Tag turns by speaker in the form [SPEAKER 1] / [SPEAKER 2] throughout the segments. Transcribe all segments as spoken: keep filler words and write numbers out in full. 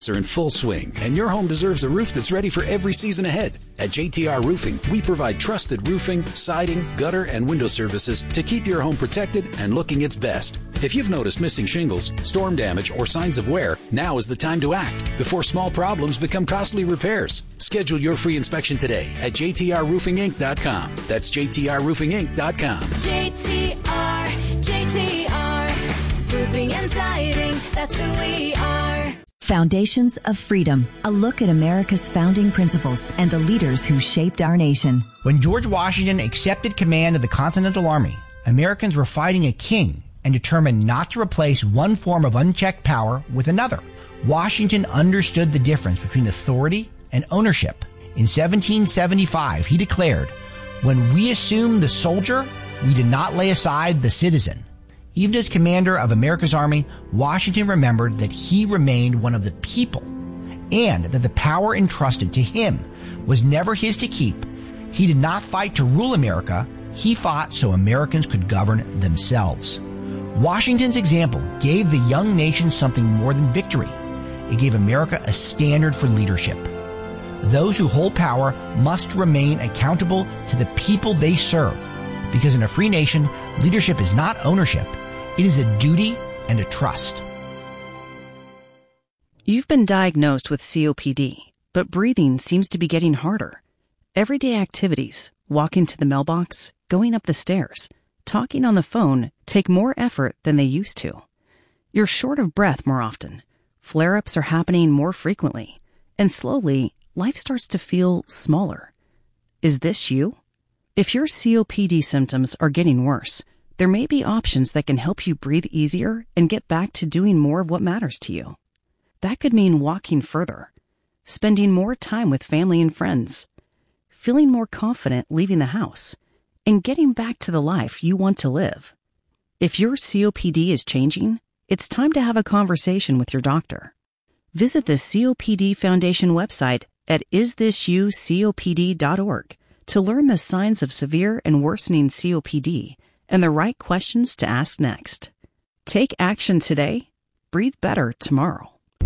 [SPEAKER 1] are in full swing, and your home deserves a roof that's ready for every season ahead. At J T R Roofing, we provide trusted roofing, siding, gutter, and window services to keep your home protected and looking its best. If you've noticed missing shingles, storm damage, or signs of wear, now is the time to act before small problems become costly repairs. Schedule your free inspection today at J T R roofing inc dot com. That's J T R roofing inc dot com.
[SPEAKER 2] J T R, J T R, roofing and siding, that's who we are.
[SPEAKER 3] Foundations of Freedom, a look at America's founding principles and the leaders who shaped our nation.
[SPEAKER 4] When George Washington accepted command of the Continental Army, Americans were fighting a king and determined not to replace one form of unchecked power with another. Washington understood the difference between authority and ownership. In seventeen seventy-five, he declared, "When we assumed the soldier, we did not lay aside the citizen." Even as commander of America's army, Washington remembered that he remained one of the people and that the power entrusted to him was never his to keep. He did not fight to rule America. He fought so Americans could govern themselves. Washington's example gave the young nation something more than victory. It gave America a standard for leadership. Those who hold power must remain accountable to the people they serve, because in a free nation, leadership is not ownership. It is a duty and a trust.
[SPEAKER 5] You've been diagnosed with C O P D, but breathing seems to be getting harder. Everyday activities, walking to the mailbox, going up the stairs, talking on the phone take more effort than they used to. You're short of breath more often. Flare-ups are happening more frequently. And slowly, life starts to feel smaller. Is this you? If your C O P D symptoms are getting worse, there may be options that can help you breathe easier and get back to doing more of what matters to you. That could mean walking further, spending more time with family and friends, feeling more confident leaving the house, and getting back to the life you want to live. If your C O P D is changing, it's time to have a conversation with your doctor. Visit the C O P D Foundation website at is this you C O P D dot org to learn the signs of severe and worsening C O P D and the right questions to ask next. Take action today. Breathe better tomorrow.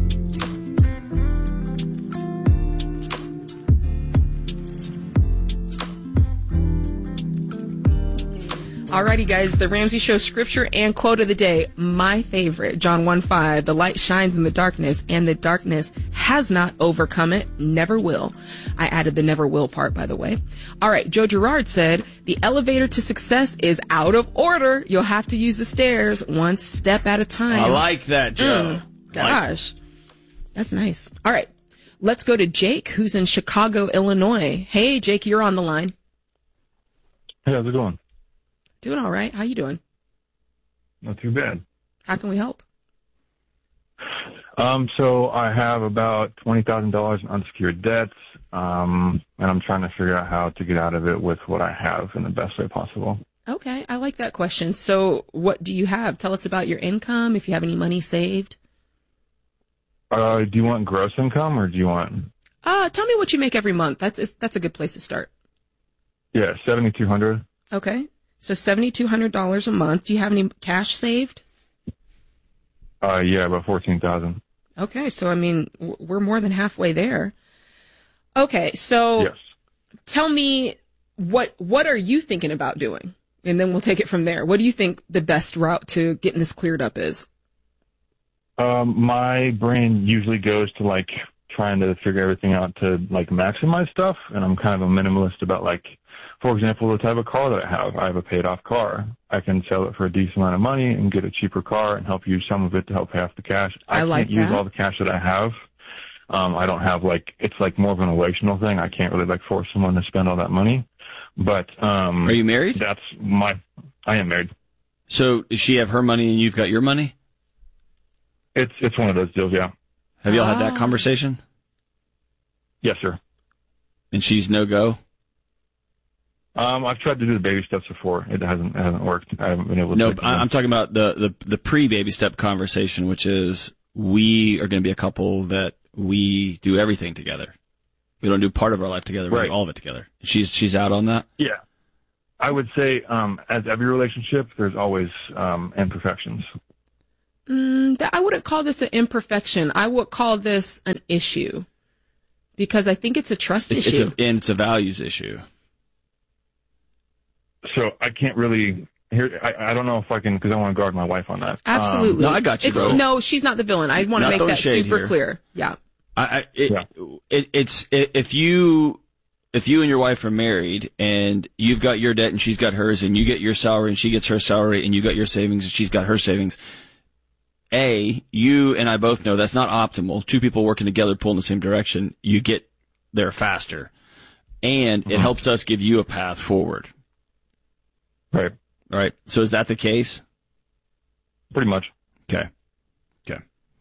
[SPEAKER 6] Alrighty, guys, the Ramsey Show scripture and quote of the day. My favorite, John one five, the light shines in the darkness, and the darkness has not overcome it, never will. I added the never will part, by the way. All right, Joe Girard said, the elevator to success is out of order. You'll have to use the stairs one step at a time.
[SPEAKER 7] I like that, Joe.
[SPEAKER 6] Mm, gosh, like that's nice. All right, let's go to Jake, who's in Chicago, Illinois. Hey, Jake, you're on the line.
[SPEAKER 8] Hey, how's it going?
[SPEAKER 6] Doing all right. How you doing?
[SPEAKER 8] Not too bad.
[SPEAKER 6] How can we help?
[SPEAKER 8] Um, so I have about twenty thousand dollars in unsecured debts, um, and I'm trying to figure out how to get out of it with what I have in the best way possible.
[SPEAKER 6] Okay, I like that question. So what do you have? Tell us about your income, if you have any money saved.
[SPEAKER 8] Uh, do you want gross income or do you want?
[SPEAKER 6] Uh, tell me what you make every month. That's that's a good place to start.
[SPEAKER 8] Yeah, seventy-two hundred.
[SPEAKER 6] Okay. So seven thousand two hundred dollars a month. Do you have any cash saved?
[SPEAKER 8] Uh, yeah, about fourteen thousand dollars.
[SPEAKER 6] Okay, so, I mean, we're more than halfway there. Okay, so
[SPEAKER 8] yes.
[SPEAKER 6] Tell me, what what are you thinking about doing? And then we'll take it from there. What do you think the best route to getting this cleared up is?
[SPEAKER 8] Um, my brain usually goes to, like, trying to figure everything out to, like, maximize stuff, and I'm kind of a minimalist about, like, for example, the type of car that I have. I have a paid-off car. I can sell it for a decent amount of money and get a cheaper car and help use some of it to help pay off the cash. I,
[SPEAKER 6] I like
[SPEAKER 8] can't
[SPEAKER 6] that.
[SPEAKER 8] use all the cash that I have. Um, I don't have, like, it's like more of an relational thing. I can't really, like, force someone to spend all that money. But um,
[SPEAKER 7] are you married?
[SPEAKER 8] That's my. I am married.
[SPEAKER 7] So does she have her money and you've got your money?
[SPEAKER 8] It's it's one of those deals, yeah.
[SPEAKER 7] Have y'all
[SPEAKER 6] oh.
[SPEAKER 7] had that conversation?
[SPEAKER 8] Yes, sir.
[SPEAKER 7] And she's no go?
[SPEAKER 8] Um, I've tried to do the baby steps before. It hasn't it hasn't worked. I haven't been able to.
[SPEAKER 7] No, I'm talking about the, the, the pre-baby step conversation, which is we are going to be a couple that we do everything together. We don't do part of our life together. We
[SPEAKER 8] right.
[SPEAKER 7] do all of it together. She's she's out on that?
[SPEAKER 8] Yeah. I would say, um, as every relationship, there's always um, imperfections.
[SPEAKER 6] Mm, that, I wouldn't call this an imperfection. I would call this an issue because I think it's a trust
[SPEAKER 7] it's,
[SPEAKER 6] issue.
[SPEAKER 7] It's a, and it's a values issue.
[SPEAKER 8] So I can't really here. I, I don't know if I can because I want to guard my wife on that.
[SPEAKER 6] Absolutely.
[SPEAKER 7] Um, no, I got you,
[SPEAKER 6] it's,
[SPEAKER 7] bro.
[SPEAKER 6] No, she's not the villain. I want to make that super
[SPEAKER 7] here.
[SPEAKER 6] clear. Yeah.
[SPEAKER 7] I, I it,
[SPEAKER 8] yeah.
[SPEAKER 7] It, it's it, if you if you and your wife are married and you've got your debt and she's got hers and you get your salary and she gets her salary and you got your savings and she's got her savings. A, you and I both know that's not optimal. Two people working together pulling the same direction, you get there faster. And mm-hmm. it helps us give you a path forward.
[SPEAKER 8] Right.
[SPEAKER 7] All right. So is that the case?
[SPEAKER 8] Pretty much.
[SPEAKER 7] Okay. Okay.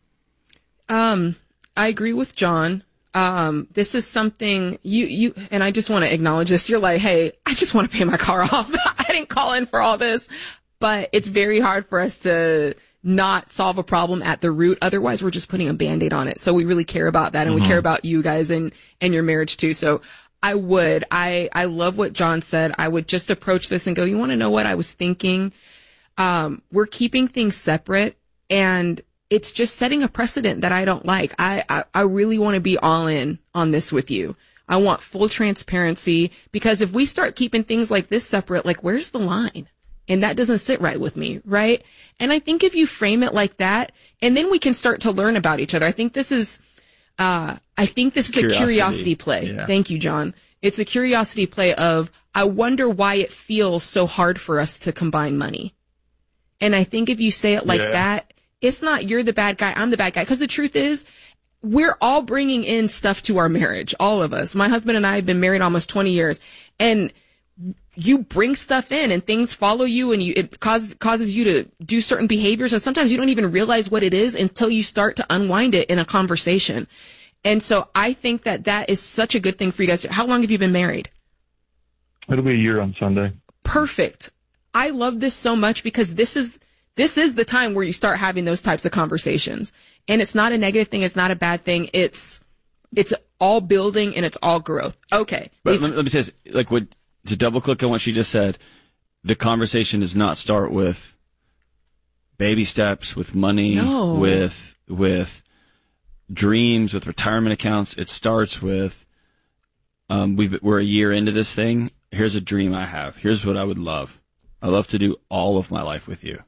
[SPEAKER 6] Um, I agree with John. Um, this is something you, you, and I just want to acknowledge this. You're like, hey, I just want to pay my car off. I didn't call in for all this, but it's very hard for us to not solve a problem at the root. Otherwise, we're just putting a Band-Aid on it. So we really care about that, and mm-hmm. we care about you guys and, and your marriage too. So I would, I, I love what John said. I would just approach this and go, you want to know what I was thinking? Um, we're keeping things separate, and it's just setting a precedent that I don't like. I, I, I really want to be all in on this with you. I want full transparency, because if we start keeping things like this separate, like, where's the line? And that doesn't sit right with me, right? And I think if you frame it like that, and then we can start to learn about each other. I think this is, uh, I think this is
[SPEAKER 7] curiosity.
[SPEAKER 6] a curiosity play.
[SPEAKER 7] Yeah.
[SPEAKER 6] Thank you, John. It's a curiosity play of, I wonder why it feels so hard for us to combine money. And I think if you say it like
[SPEAKER 8] yeah.
[SPEAKER 6] that, it's not you're the bad guy, I'm the bad guy. Because the truth is, we're all bringing in stuff to our marriage, all of us. My husband and I have been married almost twenty years. And you bring stuff in and things follow you, and you, it causes, causes you to do certain behaviors. And sometimes you don't even realize what it is until you start to unwind it in a conversation. And so I think that that is such a good thing for you guys. How long have you been married?
[SPEAKER 8] It'll be a year on Sunday.
[SPEAKER 6] Perfect. I love this so much, because this is, this is the time where you start having those types of conversations. And it's not a negative thing. It's not a bad thing. It's, it's all building and it's all growth. Okay.
[SPEAKER 7] But let me, let me say this, like, what, to double click on what she just said, the conversation does not start with baby steps, with money,
[SPEAKER 6] no.
[SPEAKER 7] with, with dreams, with retirement accounts. It starts with, um, we've, we're a year into this thing. Here's a dream I have. Here's what I would love. I love to do all of my life with you.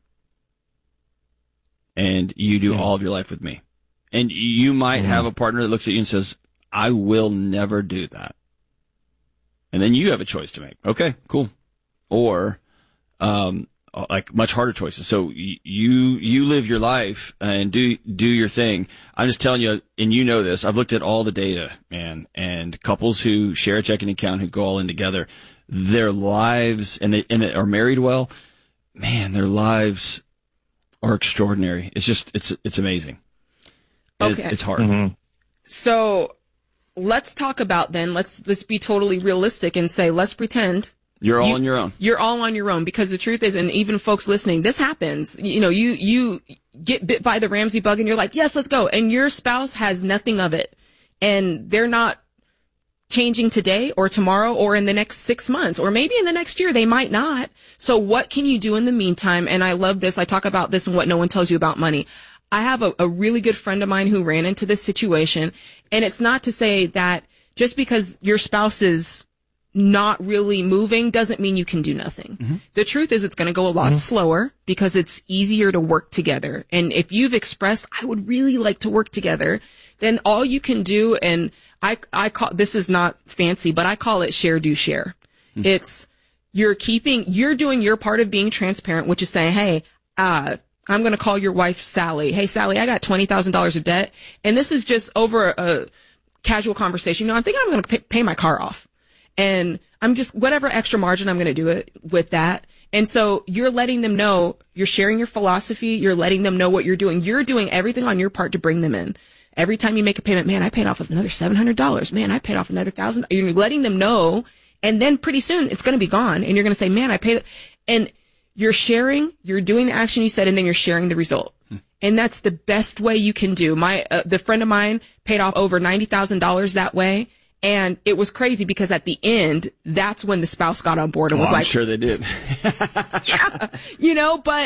[SPEAKER 7] And you do mm. all of your life with me. And you might mm. have a partner that looks at you and says, I will never do that. And then you have a choice to make. Okay, cool. Or, um, like much harder choices. So you, you live your life and do, do your thing. I'm just telling you, and you know this, I've looked at all the data, man, and couples who share a checking account, who go all in together, their lives, and they, and they are married well, man, their lives are extraordinary. It's just, it's, it's amazing.
[SPEAKER 6] Okay.
[SPEAKER 7] It, it's hard.
[SPEAKER 8] Mm-hmm.
[SPEAKER 6] So let's talk about then, let's, let's be totally realistic and say, let's pretend
[SPEAKER 7] you're all
[SPEAKER 6] you,
[SPEAKER 7] on your own.
[SPEAKER 6] You're all on your own, because the truth is, and even folks listening, this happens. You know, you, you get bit by the Ramsey bug and you're like, yes, let's go. And your spouse has nothing of it, and they're not changing today or tomorrow or in the next six months, or maybe in the next year, they might not. So what can you do in the meantime? And I love this. I talk about this and what no one tells you about money. I have a, a really good friend of mine who ran into this situation, and it's not to say that just because your spouse is not really moving doesn't mean you can do nothing. Mm-hmm. The truth is, it's going to go a lot mm-hmm. slower, because it's easier to work together. And if you've expressed, I would really like to work together, then all you can do, and I, I call, this is not fancy, but I call it share, do, share. Mm-hmm. It's, you're keeping, you're doing your part of being transparent, which is saying, hey, uh, I'm going to call your wife Sally. Hey, Sally, I got twenty thousand dollars of debt, and this is just over a, a casual conversation. You know, I'm thinking I'm going to pay, pay my car off. And I'm just, whatever extra margin, I'm going to do it with that. And so you're letting them know, you're sharing your philosophy, you're letting them know what you're doing. You're doing everything on your part to bring them in. Every time you make a payment, man, I paid off another seven hundred dollars. Man, I paid off another thousand. You're letting them know, and then pretty soon it's going to be gone. And you're going to say, man, I paid. And you're sharing, you're doing the action you said, and then you're sharing the result. Hmm. And that's the best way you can do. My, uh, the friend of mine paid off over ninety thousand dollars that way. And it was crazy, because at the end, that's when the spouse got on board and
[SPEAKER 7] oh,
[SPEAKER 6] was
[SPEAKER 7] I'm
[SPEAKER 6] like,
[SPEAKER 7] sure they did.
[SPEAKER 6] yeah, you know, but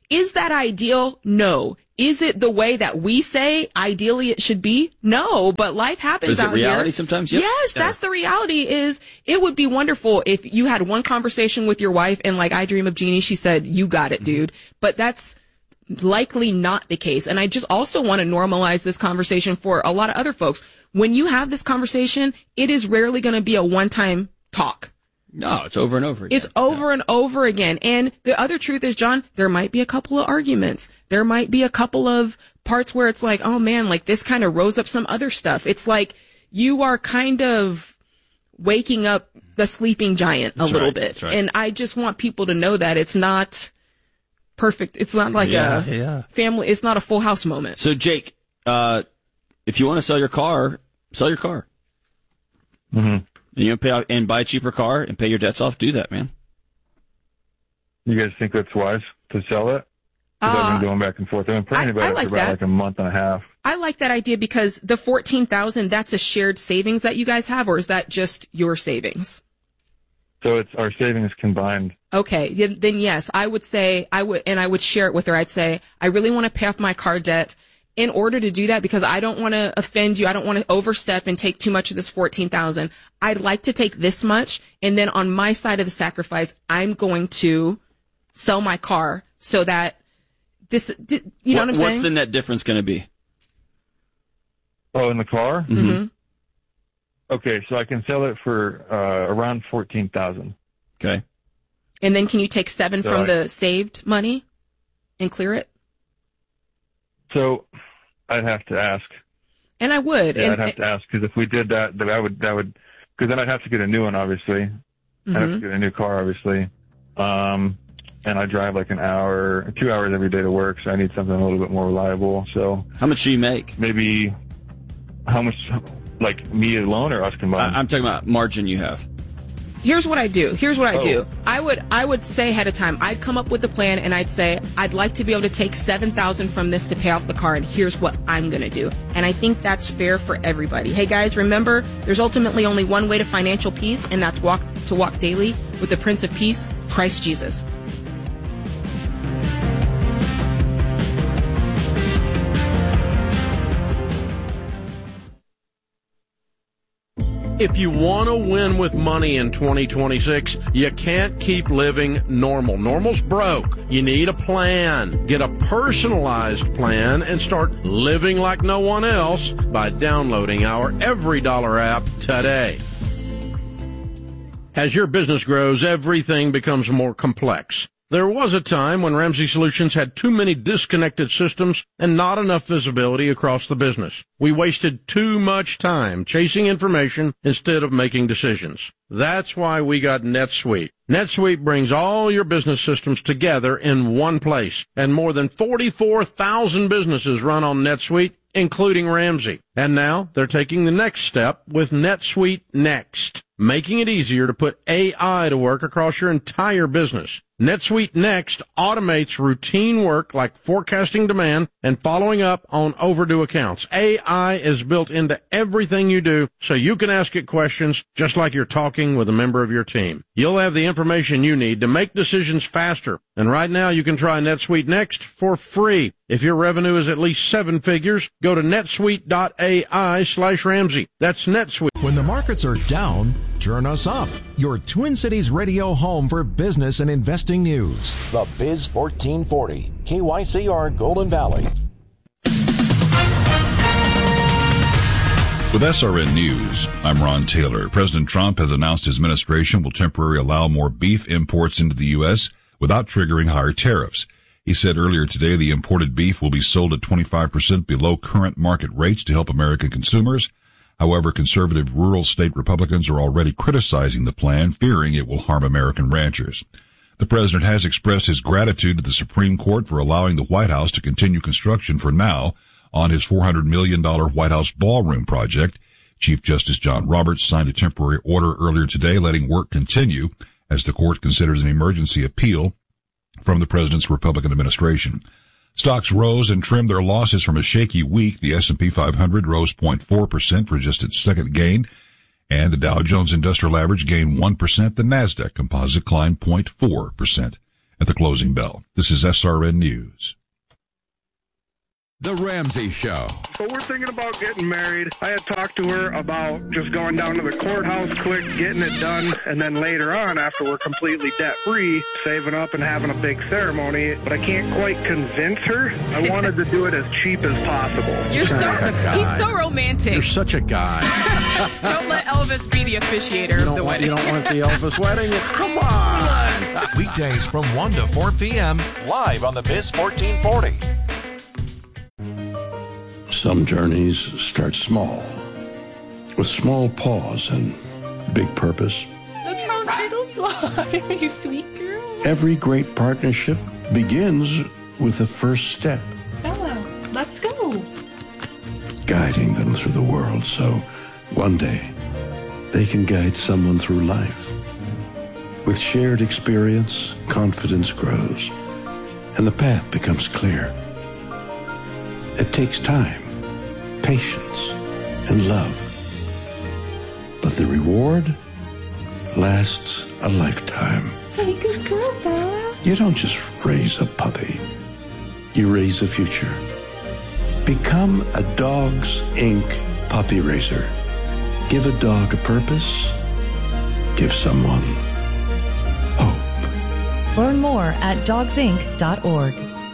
[SPEAKER 6] Is that ideal? No. Is it the way that we say ideally it should be? No, but life happens
[SPEAKER 7] Is it
[SPEAKER 6] out
[SPEAKER 7] reality
[SPEAKER 6] here.
[SPEAKER 7] sometimes? Yep.
[SPEAKER 6] Yes,
[SPEAKER 7] Yeah.
[SPEAKER 6] that's the reality. Is it would be wonderful if you had one conversation with your wife and like I Dream of Jeannie, she said, you got it, dude. But that's likely not the case. And I just also want to normalize this conversation for a lot of other folks. When you have this conversation, it is rarely going to be a one-time talk.
[SPEAKER 7] No, it's over and over again.
[SPEAKER 6] It's over yeah. and over again. And the other truth is, John, there might be a couple of arguments. There might be a couple of parts where it's like, oh man, like this kind of rose up some other stuff. It's like you are kind of waking up the sleeping giant a
[SPEAKER 7] That's
[SPEAKER 6] little
[SPEAKER 7] right.
[SPEAKER 6] bit.
[SPEAKER 7] That's right.
[SPEAKER 6] And I just want people to know that it's not perfect. It's not like
[SPEAKER 7] yeah,
[SPEAKER 6] a
[SPEAKER 7] yeah.
[SPEAKER 6] family. It's not a Full House moment.
[SPEAKER 7] So Jake, uh, if you want to sell your car, sell your car.
[SPEAKER 8] Mm-hmm.
[SPEAKER 7] And you know, pay off, and buy a cheaper car and pay your debts off. Do that, man.
[SPEAKER 8] You guys think that's wise to sell it? Because
[SPEAKER 6] Uh,
[SPEAKER 8] I've been going back and forth. I've been praying
[SPEAKER 6] I-
[SPEAKER 8] about
[SPEAKER 6] I
[SPEAKER 8] it
[SPEAKER 6] like
[SPEAKER 8] for about
[SPEAKER 6] that.
[SPEAKER 8] like a month and a half.
[SPEAKER 6] I like that idea because the fourteen thousand, that's a shared savings that you guys have, or is that just your savings?
[SPEAKER 8] So it's our savings combined.
[SPEAKER 6] Okay, then, then yes, I would say I would, and I would share it with her. I'd say, I really want to pay off my car debt. In order to do that, because I don't want to offend you, I don't want to overstep and take too much of this fourteen thousand. I'd like to take this much, and then on my side of the sacrifice, I'm going to sell my car so that this, you know what, what I'm
[SPEAKER 7] what's
[SPEAKER 6] saying?
[SPEAKER 7] What's the net difference going to be?
[SPEAKER 8] Oh, in the car?
[SPEAKER 6] Mm-hmm.
[SPEAKER 8] Okay, so I can sell it for uh, around fourteen thousand.
[SPEAKER 7] Okay.
[SPEAKER 6] And then can you take seven
[SPEAKER 8] So
[SPEAKER 6] from
[SPEAKER 8] I-
[SPEAKER 6] the saved money and clear it?
[SPEAKER 8] So I'd have to ask.
[SPEAKER 6] And I would.
[SPEAKER 8] Yeah,
[SPEAKER 6] and,
[SPEAKER 8] I'd have to ask because if we did that, that I would that would because then I'd have to get a new one, obviously.
[SPEAKER 6] mm-hmm.
[SPEAKER 8] I'd have to get a new car, obviously. Um, and I drive like an hour, two hours every day to work, so I need something a little bit more reliable. So
[SPEAKER 7] How much do you make?
[SPEAKER 8] maybe how much, like me alone or us combined?
[SPEAKER 7] I, I'm talking about margin you have.
[SPEAKER 6] Here's what I do. Here's what I
[SPEAKER 8] Oh.
[SPEAKER 6] do. I would I would say ahead of time, I'd come up with a plan and I'd say, I'd like to be able to take seven thousand from this to pay off the car, and here's what I'm going to do. And I think that's fair for everybody. Hey guys, remember, there's ultimately only one way to financial peace, and that's walk to walk daily with the Prince of Peace, Christ Jesus.
[SPEAKER 9] If you want to win with money in twenty twenty-six, you can't keep living normal. Normal's broke. You need a plan. Get a personalized plan and start living like no one else by downloading our Every Dollar app today. As your business grows, everything becomes more complex. There was a time when Ramsey Solutions had too many disconnected systems and not enough visibility across the business. We wasted too much time chasing information instead of making decisions. That's why we got NetSuite. NetSuite brings all your business systems together in one place, and more than forty-four thousand businesses run on NetSuite, including Ramsey. And now they're taking the next step with NetSuite Next, making it easier to put A I to work across your entire business. NetSuite Next automates routine work like forecasting demand and following up on overdue accounts. A I is built into everything you do, so you can ask it questions just like you're talking with a member of your team. You'll have the information you need to make decisions faster. And right now you can try NetSuite Next for free. If your revenue is at least seven figures, go to netsuite.ai slash Ramsey. That's NetSuite.
[SPEAKER 10] When the markets are down, turn us up. Your Twin Cities radio home for business and investing news.
[SPEAKER 11] The Biz fourteen forty, K Y C R Golden Valley.
[SPEAKER 12] With S R N News, I'm Ron Taylor. President Trump has announced his administration will temporarily allow more beef imports into the U S without triggering higher tariffs. He said earlier today the imported beef will be sold at twenty-five percent below current market rates to help American consumers. However, conservative rural state Republicans are already criticizing the plan, fearing it will harm American ranchers. The president has expressed his gratitude to the Supreme Court for allowing the White House to continue construction for now on his four hundred million dollars White House ballroom project. Chief Justice John Roberts signed a temporary order earlier today letting work continue as the court considers an emergency appeal from the president's Republican administration. Stocks rose and trimmed their losses from a shaky week. The S and P five hundred rose zero point four percent for just its second gain, and the Dow Jones Industrial Average gained one percent. The Nasdaq Composite climbed zero point four percent. at the closing bell. This is S R N News.
[SPEAKER 13] The Ramsey Show.
[SPEAKER 14] So we're thinking about getting married. I had talked to her about just going down to the courthouse quick, getting it done, and then later on, after we're completely debt-free, saving up and having a big ceremony. But I can't quite convince her. I wanted to do it as cheap as possible.
[SPEAKER 6] You're so he's so romantic.
[SPEAKER 9] You're such a guy.
[SPEAKER 6] Don't let Elvis be the officiator
[SPEAKER 9] you
[SPEAKER 6] of the
[SPEAKER 9] want,
[SPEAKER 6] wedding.
[SPEAKER 9] You don't want the Elvis wedding? Come on.
[SPEAKER 10] Weekdays from one to four p.m.
[SPEAKER 11] Live on the Biz fourteen forty.
[SPEAKER 15] Some journeys start small, with small pause and big purpose.
[SPEAKER 16] Look how little fly, you sweet girl.
[SPEAKER 15] Every great partnership begins with the first step.
[SPEAKER 16] Bella, let's go.
[SPEAKER 15] Guiding them through the world so one day they can guide someone through life. With shared experience, confidence grows, and the path becomes clear. It takes time, patience, and love. But the reward lasts a lifetime.
[SPEAKER 16] Hey, good girl, Bella.
[SPEAKER 15] You don't just raise a puppy. You raise a future. Become a Dogs Incorporated puppy raiser. Give a dog a purpose. Give someone hope.
[SPEAKER 17] Learn more at dogs inc dot org.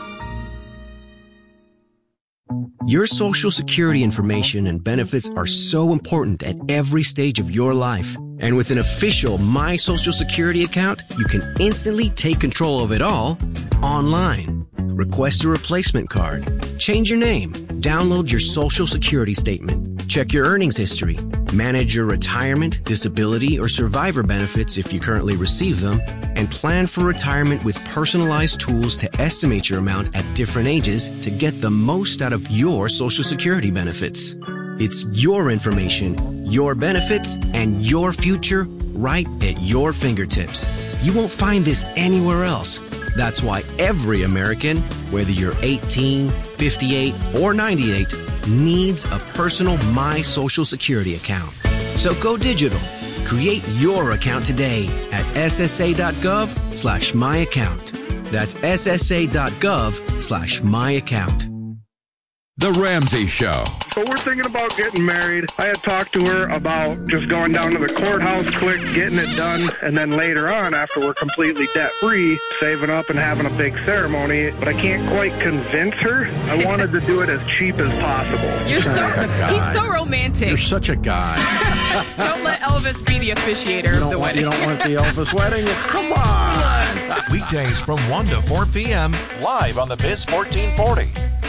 [SPEAKER 18] Your Social Security information and benefits are so important at every stage of your life. And with an official My Social Security account, you can instantly take control of it all online. Request a replacement card, change your name, download your Social Security statement, check your earnings history, manage your retirement, disability, or survivor benefits if you currently receive them, and plan for retirement with personalized tools to estimate your amount at different ages to get the most out of your Social Security benefits. It's your information, your benefits, and your future right at your fingertips. You won't find this anywhere else. That's why every American, whether you're eighteen, fifty-eight, or ninety-eight, needs a personal My Social Security account. So go digital. Create your account today at ssa.gov slash my account. That's ssa.gov slash my account.
[SPEAKER 13] The Ramsey Show.
[SPEAKER 14] So we're thinking about getting married. I had talked to her about just going down to the courthouse quick, getting it done, and then later on, after we're completely debt-free, saving up and having a big ceremony. But I can't quite convince her. I wanted to do it as cheap as possible.
[SPEAKER 6] You're so he's so romantic.
[SPEAKER 9] You're such a guy.
[SPEAKER 6] Don't let Elvis be the officiator of the
[SPEAKER 9] want,
[SPEAKER 6] wedding.
[SPEAKER 9] You don't want the Elvis wedding? Come on.
[SPEAKER 10] Weekdays from one to four p.m.
[SPEAKER 11] Live on the Biz fourteen forty.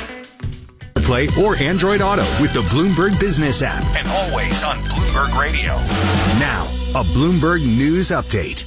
[SPEAKER 19] Play or Android Auto with the Bloomberg Business app.
[SPEAKER 11] And always on Bloomberg Radio.
[SPEAKER 19] Now, a Bloomberg News Update.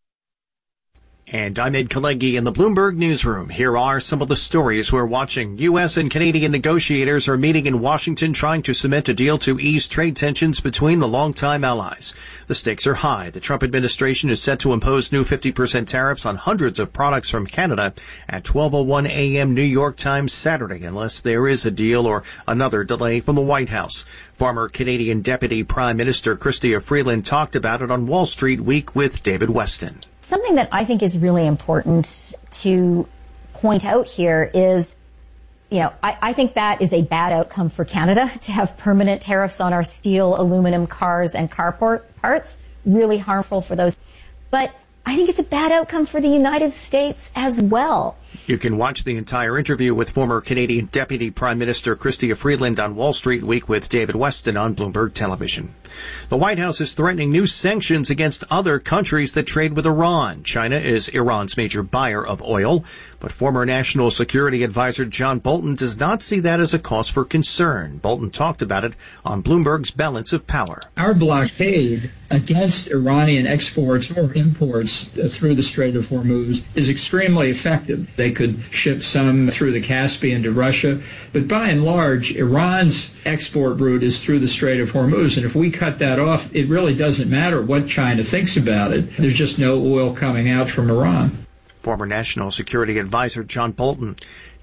[SPEAKER 20] And I'm Ed Kalegi in the Bloomberg Newsroom. Here are some of the stories we're watching. U S and Canadian negotiators are meeting in Washington trying to cement a deal to ease trade tensions between the longtime allies. The stakes are high. The Trump administration is set to impose new fifty percent tariffs on hundreds of products from Canada at twelve oh one a.m. New York time Saturday, unless there is a deal or another delay from the White House. Former Canadian Deputy Prime Minister Chrystia Freeland talked about it on Wall Street Week with David Weston.
[SPEAKER 21] Something that I think is really important to point out here is, you know, I, I think that is a bad outcome for Canada to have permanent tariffs on our steel, aluminum, cars, and car parts. Really harmful for those. But I think it's a bad outcome for the United States as well.
[SPEAKER 20] You can watch the entire interview with former Canadian Deputy Prime Minister Chrystia Freeland on Wall Street Week with David Weston on Bloomberg Television. The White House is threatening new sanctions against other countries that trade with Iran. China is Iran's major buyer of oil, but former National Security Advisor John Bolton does not see that as a cause for concern. Bolton talked about it on Bloomberg's Balance of Power.
[SPEAKER 22] Our blockade against Iranian exports or imports through the Strait of Hormuz is extremely effective. They could ship some through the Caspian to Russia, but by and large, Iran's export route is through the Strait of Hormuz, and if we cut that off, it really doesn't matter what China thinks about it. There's just no oil coming out from Iran.
[SPEAKER 20] Former National Security Advisor John Bolton.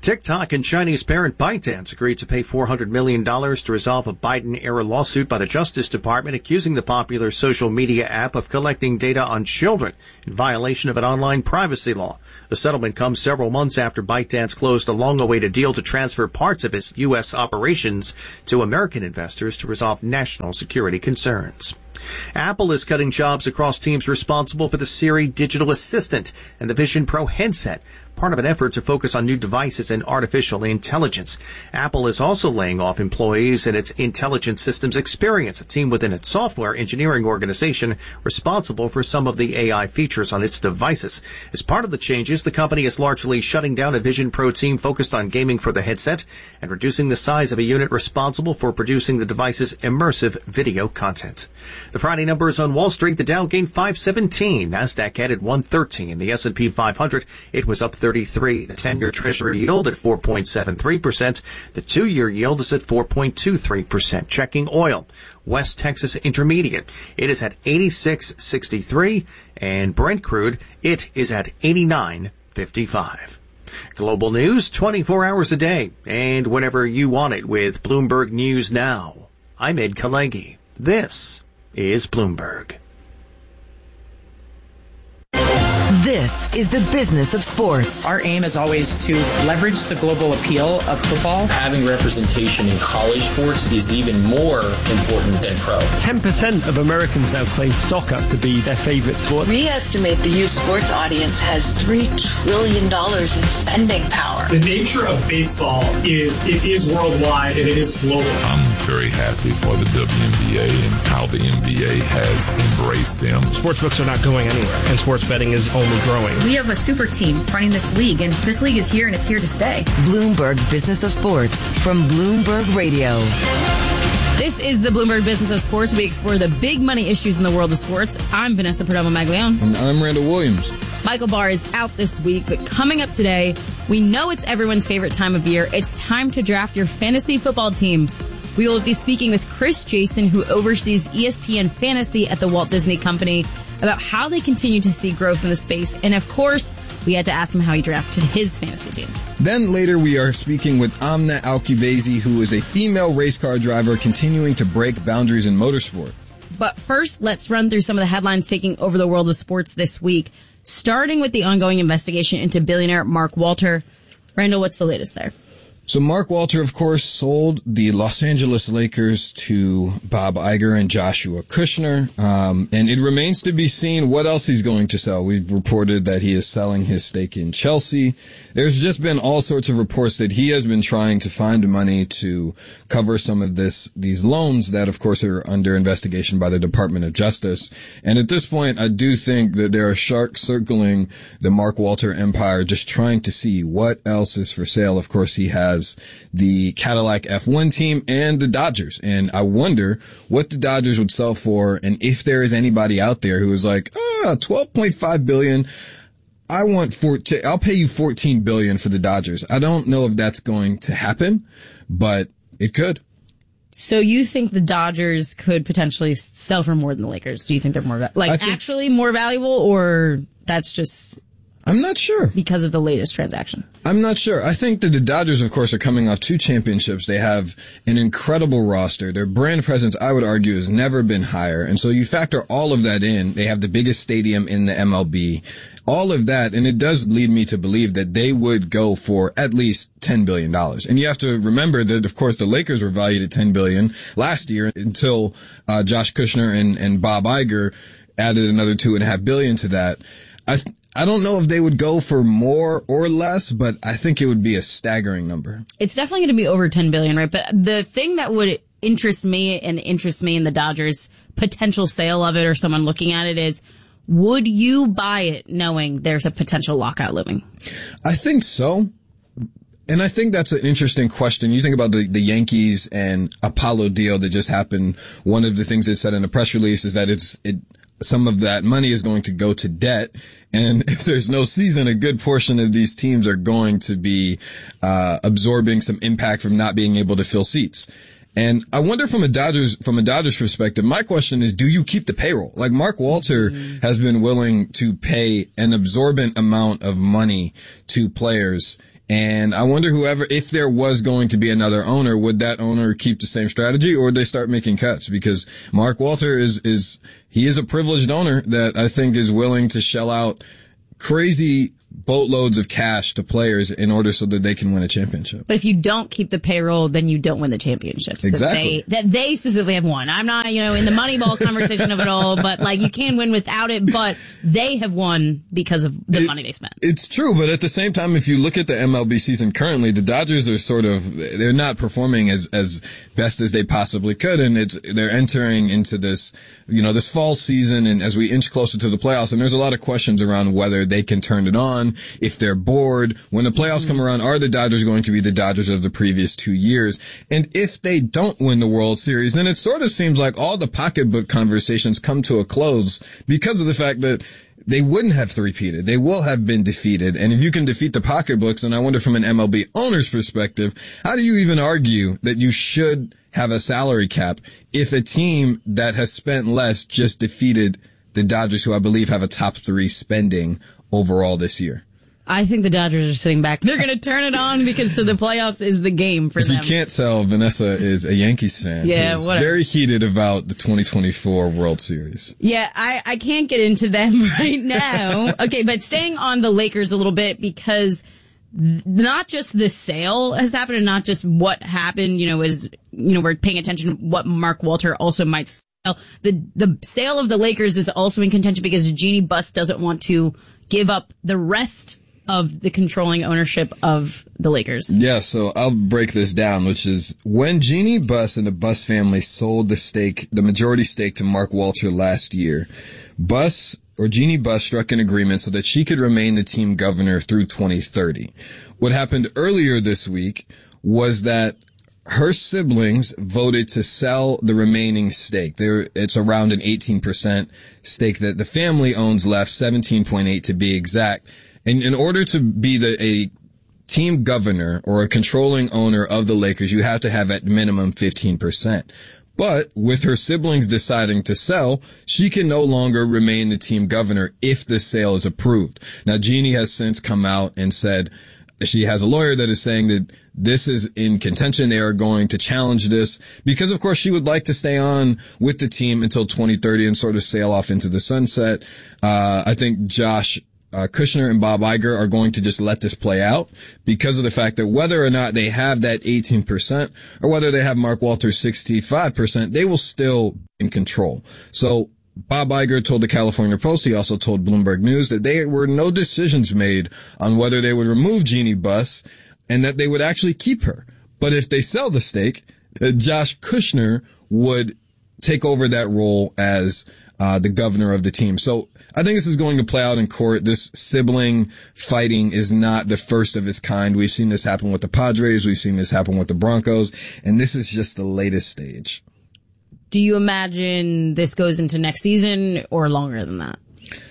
[SPEAKER 20] TikTok and Chinese parent ByteDance agreed to pay four hundred million dollars to resolve a Biden-era lawsuit by the Justice Department accusing the popular social media app of collecting data on children in violation of an online privacy law. The settlement comes several months after ByteDance closed a long-awaited deal to transfer parts of its U S operations to American investors to resolve national security concerns. Apple is cutting jobs across teams responsible for the Siri digital assistant and the Vision Pro headset, part of an effort to focus on new devices and artificial intelligence. Apple is also laying off employees in its Intelligent Systems Experience, a team within its software engineering organization responsible for some of the A I features on its devices. As part of the changes, the company is largely shutting down a Vision Pro team focused on gaming for the headset and reducing the size of a unit responsible for producing the device's immersive video content. The Friday numbers on Wall Street: the Dow gained five seventeen, Nasdaq added one thirteen, the S and P five hundred, it was up thirty-three. The ten-year Treasury yield at four point seven three percent. The two-year yield is at four point two three percent. Checking oil: West Texas Intermediate, it is at eighty-six sixty-three, and Brent crude, it is at eighty-nine fifty-five. Global news twenty-four hours a day, and whenever you want it with Bloomberg News Now. I'm Ed Kalegi. This is Bloomberg.
[SPEAKER 1] This is the business of sports.
[SPEAKER 2] Our aim is always to leverage the global appeal of football.
[SPEAKER 23] Having representation in college sports is even more important than pro.
[SPEAKER 24] ten percent of Americans now claim soccer to be their favorite sport.
[SPEAKER 25] We estimate the youth sports audience has three trillion dollars in spending power.
[SPEAKER 26] The nature of baseball is it is worldwide and it is global.
[SPEAKER 27] I'm very happy for the W N B A and how the N B A has embraced them.
[SPEAKER 24] Sportsbooks are not going anywhere, and sports betting is only growing.
[SPEAKER 28] We have a super team running this league, and this league is here and it's here to stay.
[SPEAKER 1] Bloomberg Business of Sports from Bloomberg Radio.
[SPEAKER 28] This is the Bloomberg Business of Sports. We explore the big money issues in the world of sports. I'm Vanessa Perdomo-Maglione.
[SPEAKER 29] And I'm Randall Williams.
[SPEAKER 28] Michael Barr is out this week, but coming up today, we know it's everyone's favorite time of year. It's time to draft your fantasy football team. We will be speaking with Chris Jason, who oversees E S P N Fantasy at the Walt Disney Company, about how they continue to see growth in the space. And of course, we had to ask him how he drafted his fantasy team.
[SPEAKER 29] Then later we are speaking with Amna Alkibezi, who is a female race car driver continuing to break boundaries in motorsport.
[SPEAKER 28] But first, let's run through some of the headlines taking over the world of sports this week, starting with the ongoing investigation into billionaire Mark Walter. Randall, what's the latest there?
[SPEAKER 29] So Mark Walter, of course, sold the Los Angeles Lakers to Bob Iger and Joshua Kushner. Um, and it remains to be seen what else he's going to sell. We've reported that he is selling his stake in Chelsea. There's just been all sorts of reports that he has been trying to find money to cover some of this, these loans that, of course, are under investigation by the Department of Justice. And at this point, I do think that there are sharks circling the Mark Walter empire, just trying to see what else is for sale. Of course, he has the Cadillac F one team and the Dodgers. And I wonder what the Dodgers would sell for, and if there is anybody out there who is like, ah, twelve point five billion dollars. I want fourteen, I'll pay you fourteen billion dollars for the Dodgers. I don't know if that's going to happen, but it could.
[SPEAKER 28] So you think the Dodgers could potentially sell for more than the Lakers? Do you think they're more, like, think, actually more valuable, or that's just...
[SPEAKER 29] I'm not sure.
[SPEAKER 28] Because of the latest transaction.
[SPEAKER 29] I'm not sure. I think that the Dodgers, of course, are coming off two championships. They have an incredible roster. Their brand presence, I would argue, has never been higher. And so you factor all of that in. They have the biggest stadium in the M L B. All of that, and it does lead me to believe that they would go for at least ten billion dollars. And you have to remember that, of course, the Lakers were valued at ten billion dollars last year until uh, Josh Kushner and, and Bob Iger added another two and a half billion to that. I th- I don't know if they would go for more or less, but I think it would be a staggering number.
[SPEAKER 28] It's definitely going to be over ten billion dollars, right? But the thing that would interest me and interests me in the Dodgers' potential sale of it, or someone looking at it, is, would you buy it knowing there's a potential lockout looming?
[SPEAKER 29] I think so. And I think that's an interesting question. You think about the, the Yankees and Apollo deal that just happened. One of the things it said in the press release is that it's, it, some of that money is going to go to debt. And if there's no season, a good portion of these teams are going to be, uh, absorbing some impact from not being able to fill seats. And I wonder from a Dodgers, from a Dodgers perspective, my question is, do you keep the payroll? Like, Mark Walter mm-hmm. has been willing to pay an absorbent amount of money to players. And I wonder whoever, if there was going to be another owner, would that owner keep the same strategy or would they start making cuts? Because Mark Walter is, is, he is a privileged owner that I think is willing to shell out crazy boatloads of cash to players in order so that they can win a championship.
[SPEAKER 28] But if you don't keep the payroll, then you don't win the championships.
[SPEAKER 29] Exactly.
[SPEAKER 28] That they, that they specifically have won. I'm not, you know, in the Moneyball conversation of it all, but like you can win without it, but they have won because of the
[SPEAKER 29] it,
[SPEAKER 28] money they spent.
[SPEAKER 29] It's true, but at the same time, if you look at the M L B season currently, the Dodgers are sort of, they're not performing as, as best as they possibly could, and it's, they're entering into this, you know, this fall season, and as we inch closer to the playoffs, and there's a lot of questions around whether they can turn it on, if they're bored. When the playoffs come around, are the Dodgers going to be the Dodgers of the previous two years? And if they don't win the World Series, then it sort of seems like all the pocketbook conversations come to a close because of the fact that they wouldn't have three-peated. They will have been defeated. And if you can defeat the pocketbooks, and I wonder from an M L B owner's perspective, how do you even argue that you should have a salary cap if a team that has spent less just defeated the Dodgers, who I believe have a top three spending overall this year?
[SPEAKER 28] I think the Dodgers are sitting back. They're going to turn it on because to the playoffs is the game for
[SPEAKER 29] if
[SPEAKER 28] them.
[SPEAKER 29] You can't tell, Vanessa is a Yankees fan.
[SPEAKER 28] Yeah,
[SPEAKER 29] who's
[SPEAKER 28] whatever.
[SPEAKER 29] very heated about the twenty twenty-four World Series.
[SPEAKER 28] Yeah, I, I can't get into them right now. Okay, but staying on the Lakers a little bit because not just the sale has happened and not just what happened, you know, is, you know, we're paying attention to what Mark Walter also might sell. The, the sale of the Lakers is also in contention because Jeannie Buss doesn't want to give up the rest of the controlling ownership of the Lakers.
[SPEAKER 29] Yeah, so I'll break this down, which is when Jeannie Buss and the Buss family sold the stake, the majority stake to Mark Walter last year, Buss or Jeannie Buss struck an agreement so that she could remain the team governor through twenty thirty. What happened earlier this week was that her siblings voted to sell the remaining stake. There, it's around an eighteen percent stake that the family owns left, seventeen point eight to be exact. And in order to be the, a team governor or a controlling owner of the Lakers, you have to have at minimum fifteen percent. But with her siblings deciding to sell, she can no longer remain the team governor if the sale is approved. Now, Jeannie has since come out and said she has a lawyer that is saying that this is in contention. They are going to challenge this because, of course, she would like to stay on with the team until twenty thirty and sort of sail off into the sunset. Uh, I think Josh Uh, Kushner and Bob Iger are going to just let this play out because of the fact that whether or not they have that eighteen percent or whether they have Mark Walter's sixty-five percent, they will still be in control. So Bob Iger told the California Post, he also told Bloomberg News that there were no decisions made on whether they would remove Jeannie Buss and that they would actually keep her. But if they sell the stake, uh, Josh Kushner would take over that role as uh, the governor of the team. So I think this is going to play out in court. This sibling fighting is not the first of its kind. We've seen this happen with the Padres. We've seen this happen with the Broncos. And this is just the latest stage.
[SPEAKER 28] Do you imagine this goes into next season or longer than that?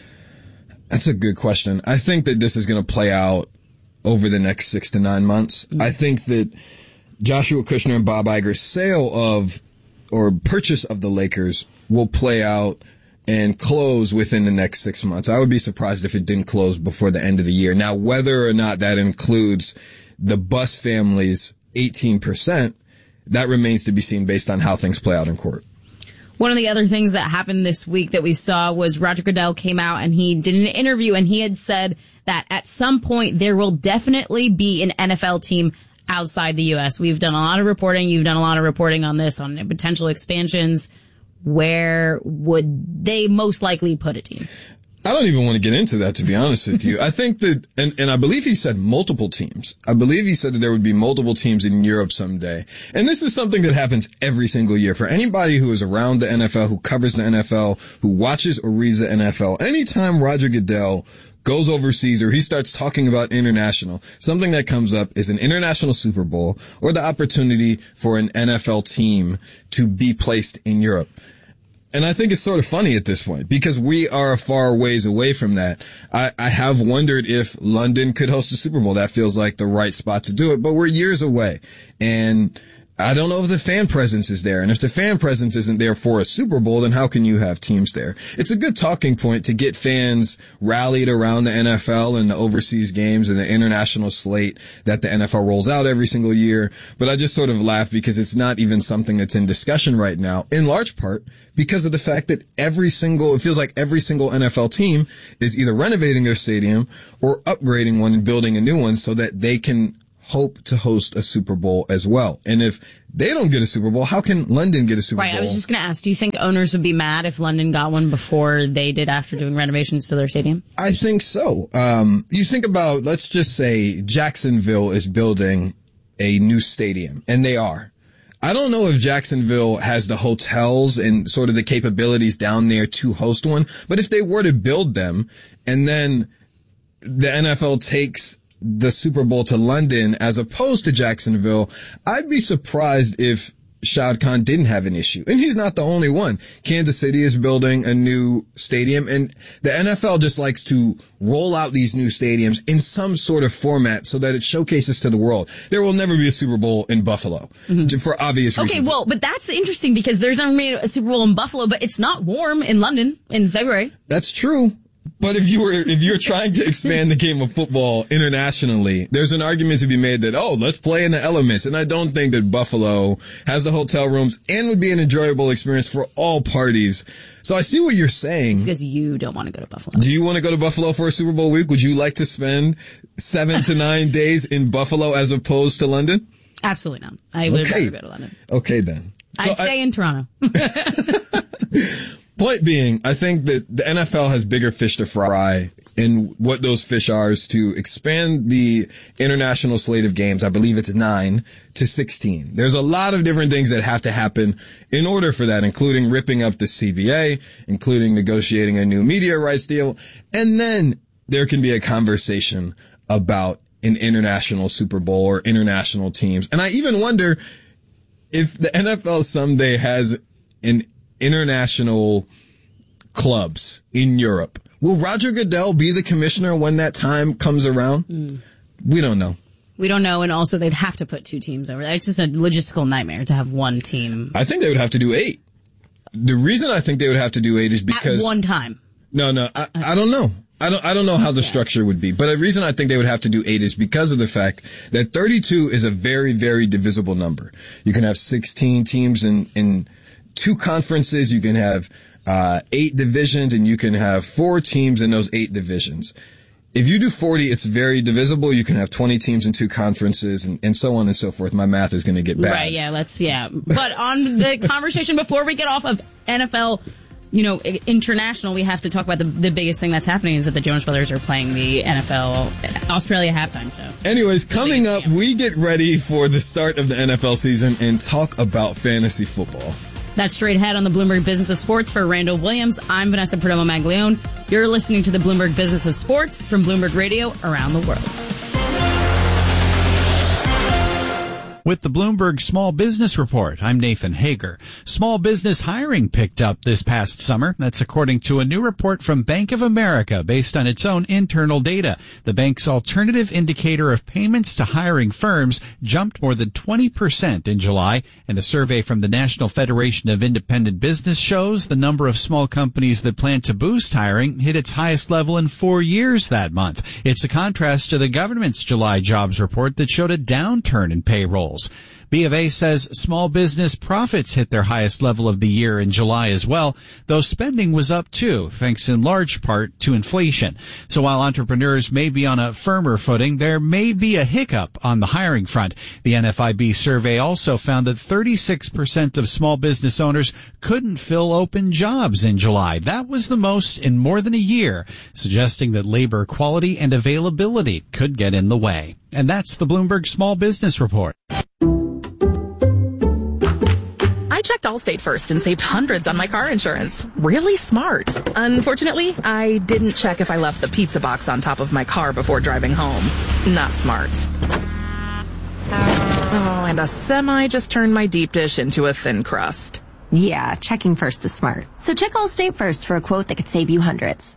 [SPEAKER 29] That's a good question. I think that this is going to play out over the next six to nine months. Mm-hmm. I think that Joshua Kushner and Bob Iger's sale of or purchase of the Lakers will play out and close within the next six months. I would be surprised if it didn't close before the end of the year. Now, whether or not that includes the Buss family's eighteen percent, that remains to be seen based on how things play out in court.
[SPEAKER 28] One of the other things that happened this week that we saw was Roger Goodell came out and he did an interview and he had said that at some point there will definitely be an N F L team outside the U S. We've done a lot of reporting. You've done a lot of reporting on this, on potential expansions. Where would they most likely put a team?
[SPEAKER 29] I don't even want to get into that, to be honest with you. I think that, and, and I believe he said multiple teams. I believe he said that there would be multiple teams in Europe someday. And this is something that happens every single year. For anybody who is around the N F L, who covers the N F L, who watches or reads the N F L, anytime Roger Goodell goes overseas or he starts talking about international, something that comes up is an international Super Bowl or the opportunity for an N F L team to be placed in Europe. And I think it's sort of funny at this point because we are a far ways away from that. I, I have wondered if London could host a Super Bowl. That feels like the right spot to do it, but we're years away. And I don't know if the fan presence is there. And if the fan presence isn't there for a Super Bowl, then how can you have teams there? It's a good talking point to get fans rallied around the N F L and the overseas games and the international slate that the N F L rolls out every single year. But I just sort of laugh because it's not even something that's in discussion right now, in large part because of the fact that every single, it feels like every single N F L team is either renovating their stadium or upgrading one and building a new one so that they can hope to host a Super Bowl as well. And if they don't get a Super Bowl, how can London get a Super
[SPEAKER 28] right,
[SPEAKER 29] Bowl?
[SPEAKER 28] Right, I was just going to ask, do you think owners would be mad if London got one before they did after doing renovations to their stadium?
[SPEAKER 29] I think so. Um, you think about, let's just say Jacksonville is building a new stadium, and they are. I don't know if Jacksonville has the hotels and sort of the capabilities down there to host one, but if they were to build them and then the N F L takes the Super Bowl to London as opposed to Jacksonville, I'd be surprised if Shad Khan didn't have an issue. And he's not the only one. Kansas City is building a new stadium, and the N F L just likes to roll out these new stadiums in some sort of format so that it showcases to the world. There will never be a Super Bowl in Buffalo, mm-hmm. for obvious reasons.
[SPEAKER 28] Okay, well, but that's interesting because there's never made a Super Bowl in Buffalo, but it's not warm in London in February.
[SPEAKER 29] That's true. But if you were, if you're trying to expand the game of football internationally, there's an argument to be made that, oh, let's play in the elements. And I don't think that Buffalo has the hotel rooms and would be an enjoyable experience for all parties. So I see what you're saying.
[SPEAKER 28] It's because you don't want to go to Buffalo.
[SPEAKER 29] Do you want to go to Buffalo for a Super Bowl week? Would you like to spend seven to nine days in Buffalo as opposed to London?
[SPEAKER 28] Absolutely not. I would
[SPEAKER 29] okay.
[SPEAKER 28] rather go to London.
[SPEAKER 29] Okay, then. So
[SPEAKER 28] I'd stay
[SPEAKER 29] I,
[SPEAKER 28] in Toronto.
[SPEAKER 29] Point being, I think that the N F L has bigger fish to fry, and what those fish are is to expand the international slate of games. I believe it's nine to sixteen. There's a lot of different things that have to happen in order for that, including ripping up the C B A, including negotiating a new media rights deal, and then there can be a conversation about an international Super Bowl or international teams. And I even wonder if the N F L someday has an international clubs in Europe. Will Roger Goodell be the commissioner when that time comes around? Mm. We don't know.
[SPEAKER 28] We don't know, and also they'd have to put two teams over there. It's just a logistical nightmare to have one team.
[SPEAKER 29] I think they would have to do eight. The reason I think they would have to do eight is because...
[SPEAKER 28] At one time.
[SPEAKER 29] No, no, I, I don't know. I don't, I don't know how the yeah. structure would be, but the reason I think they would have to do eight is because of the fact that thirty-two is a very, very divisible number. You can have sixteen teams in, in two conferences. You can have, uh, eight divisions, and you can have four teams in those eight divisions. If you do forty, it's very divisible. You can have twenty teams in two conferences, and, and so on and so forth. My math is going to get bad.
[SPEAKER 28] Right, yeah, let's, yeah. But on the conversation before we get off of N F L, you know, international, we have to talk about the the biggest thing that's happening is that the Jonas Brothers are playing the N F L Australia halftime show.
[SPEAKER 29] Anyways, coming up, we get ready for the start of the N F L season and talk about fantasy football.
[SPEAKER 28] That's straight ahead on the Bloomberg Business of Sports for Randall Williams. I'm Vanessa Perdomo-Maglione. You're listening to the Bloomberg Business of Sports from Bloomberg Radio around the world.
[SPEAKER 3] With the Bloomberg Small Business Report, I'm Nathan Hager. Small business hiring picked up this past summer. That's according to a new report from Bank of America based on its own internal data. The bank's alternative indicator of payments to hiring firms jumped more than twenty percent in July, and a survey from the National Federation of Independent Business shows the number of small companies that plan to boost hiring hit its highest level in four years that month. It's a contrast to the government's July jobs report that showed a downturn in payroll. B of A says small business profits hit their highest level of the year in July as well, though spending was up too, thanks in large part to inflation. So while entrepreneurs may be on a firmer footing, there may be a hiccup on the hiring front. The N F I B survey also found that thirty-six percent of small business owners couldn't fill open jobs in July. That was the most in more than a year, suggesting that labor quality and availability could get in the way. And that's the Bloomberg Small Business Report.
[SPEAKER 6] I checked Allstate first and saved hundreds on my car insurance. Really smart. Unfortunately, I didn't check if I left the pizza box on top of my car before driving home. Not smart. Oh, and a semi just turned my deep dish into a thin crust.
[SPEAKER 4] Yeah, checking first is smart. So check Allstate first for a quote that could save you hundreds.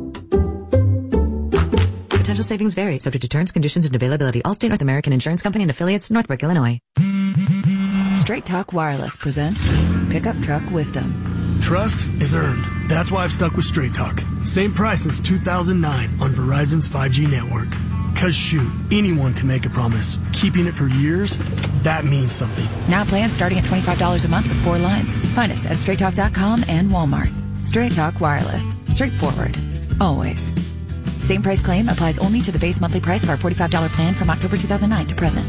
[SPEAKER 5] Potential savings vary, subject to terms, conditions, and availability. Allstate North American Insurance Company and affiliates, Northbrook, Illinois.
[SPEAKER 1] Straight Talk Wireless presents Pickup Truck Wisdom.
[SPEAKER 5] Trust is earned. That's why I've stuck with Straight Talk. Same price since two thousand nine on Verizon's five G network. Cause shoot, anyone can make a promise. Keeping it for years, that means something.
[SPEAKER 1] Now plans starting at twenty-five dollars a month with four lines. Find us at straight talk dot com and Walmart. Straight Talk Wireless. Straightforward. Always. Same price claim applies only to the base monthly price of our forty-five dollars plan from October two thousand nine to present.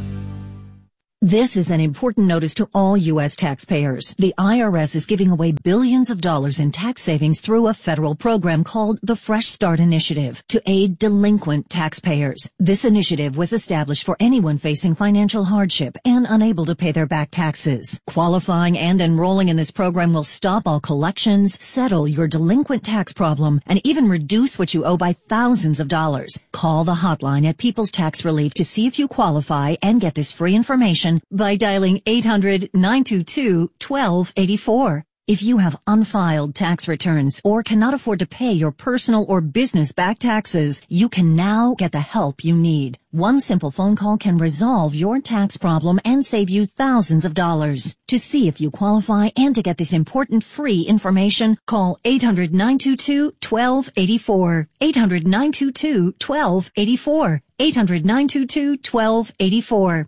[SPEAKER 7] This is an important notice to all U S taxpayers. The I R S is giving away billions of dollars in tax savings through a federal program called the Fresh Start Initiative to aid delinquent taxpayers. This initiative was established for anyone facing financial hardship and unable to pay their back taxes. Qualifying and enrolling in this program will stop all collections, settle your delinquent tax problem, and even reduce what you owe by thousands of dollars. Call the hotline at People's Tax Relief to see if you qualify and get this free information by dialing eight hundred, nine two two, one two eight four. If you have unfiled tax returns or cannot afford to pay your personal or business back taxes, you can now get the help you need. One simple phone call can resolve your tax problem and save you thousands of dollars. To see if you qualify and to get this important free information, call eight hundred, nine two two, one two eight four. eight hundred, nine two two, one two eight four. eight hundred, nine two two, one two eight four.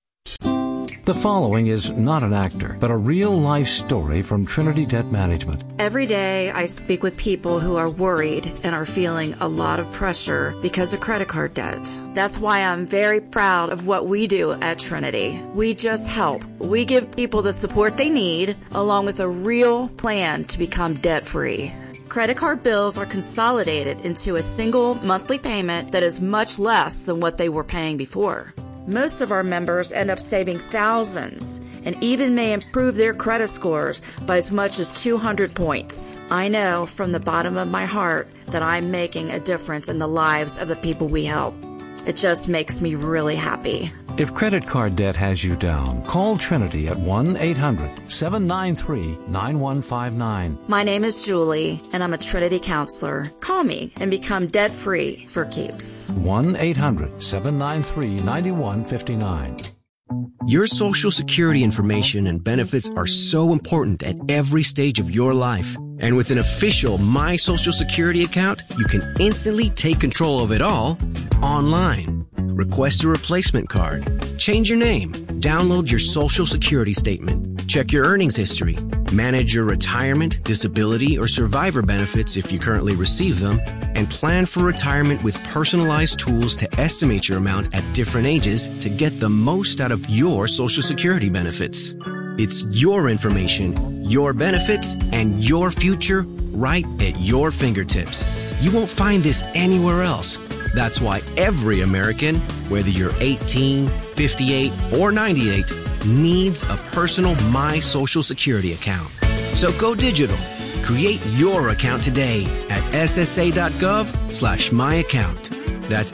[SPEAKER 10] The following is not an actor, but a real-life story from Trinity Debt Management.
[SPEAKER 8] Every day I speak with people who are worried and are feeling a lot of pressure because of credit card debt. That's why I'm very proud of what we do at Trinity. We just help. We give people the support they need, along with a real plan to become debt-free. Credit card bills are consolidated into a single monthly payment that is much less than what they were paying before. Most of our members end up saving thousands and even may improve their credit scores by as much as two hundred points. I know from the bottom of my heart that I'm making a difference in the lives of the people we help. It just makes me really happy.
[SPEAKER 10] If credit card debt has you down, call Trinity at one eight hundred, seven nine three, nine one five nine.
[SPEAKER 8] My name is Julie, and I'm a Trinity counselor. Call me and become debt-free for keeps.
[SPEAKER 10] one eight hundred, seven nine three, nine one five nine.
[SPEAKER 12] Your Social Security information and benefits are so important at every stage of your life. And with an official My Social Security account, you can instantly take control of it all online. Request a replacement card, change your name, download your Social Security statement, check your earnings history, manage your retirement, disability, or survivor benefits if you currently receive them, and plan for retirement with personalized tools to estimate your amount at different ages to get the most out of your Social Security benefits. It's your information, your benefits, and your future right at your fingertips. You won't find this anywhere else. That's why every American, whether you're eighteen, fifty-eight, or ninety-eight, needs a personal My Social Security account. So go digital. Create your account today at ssa.gov slash my account. That's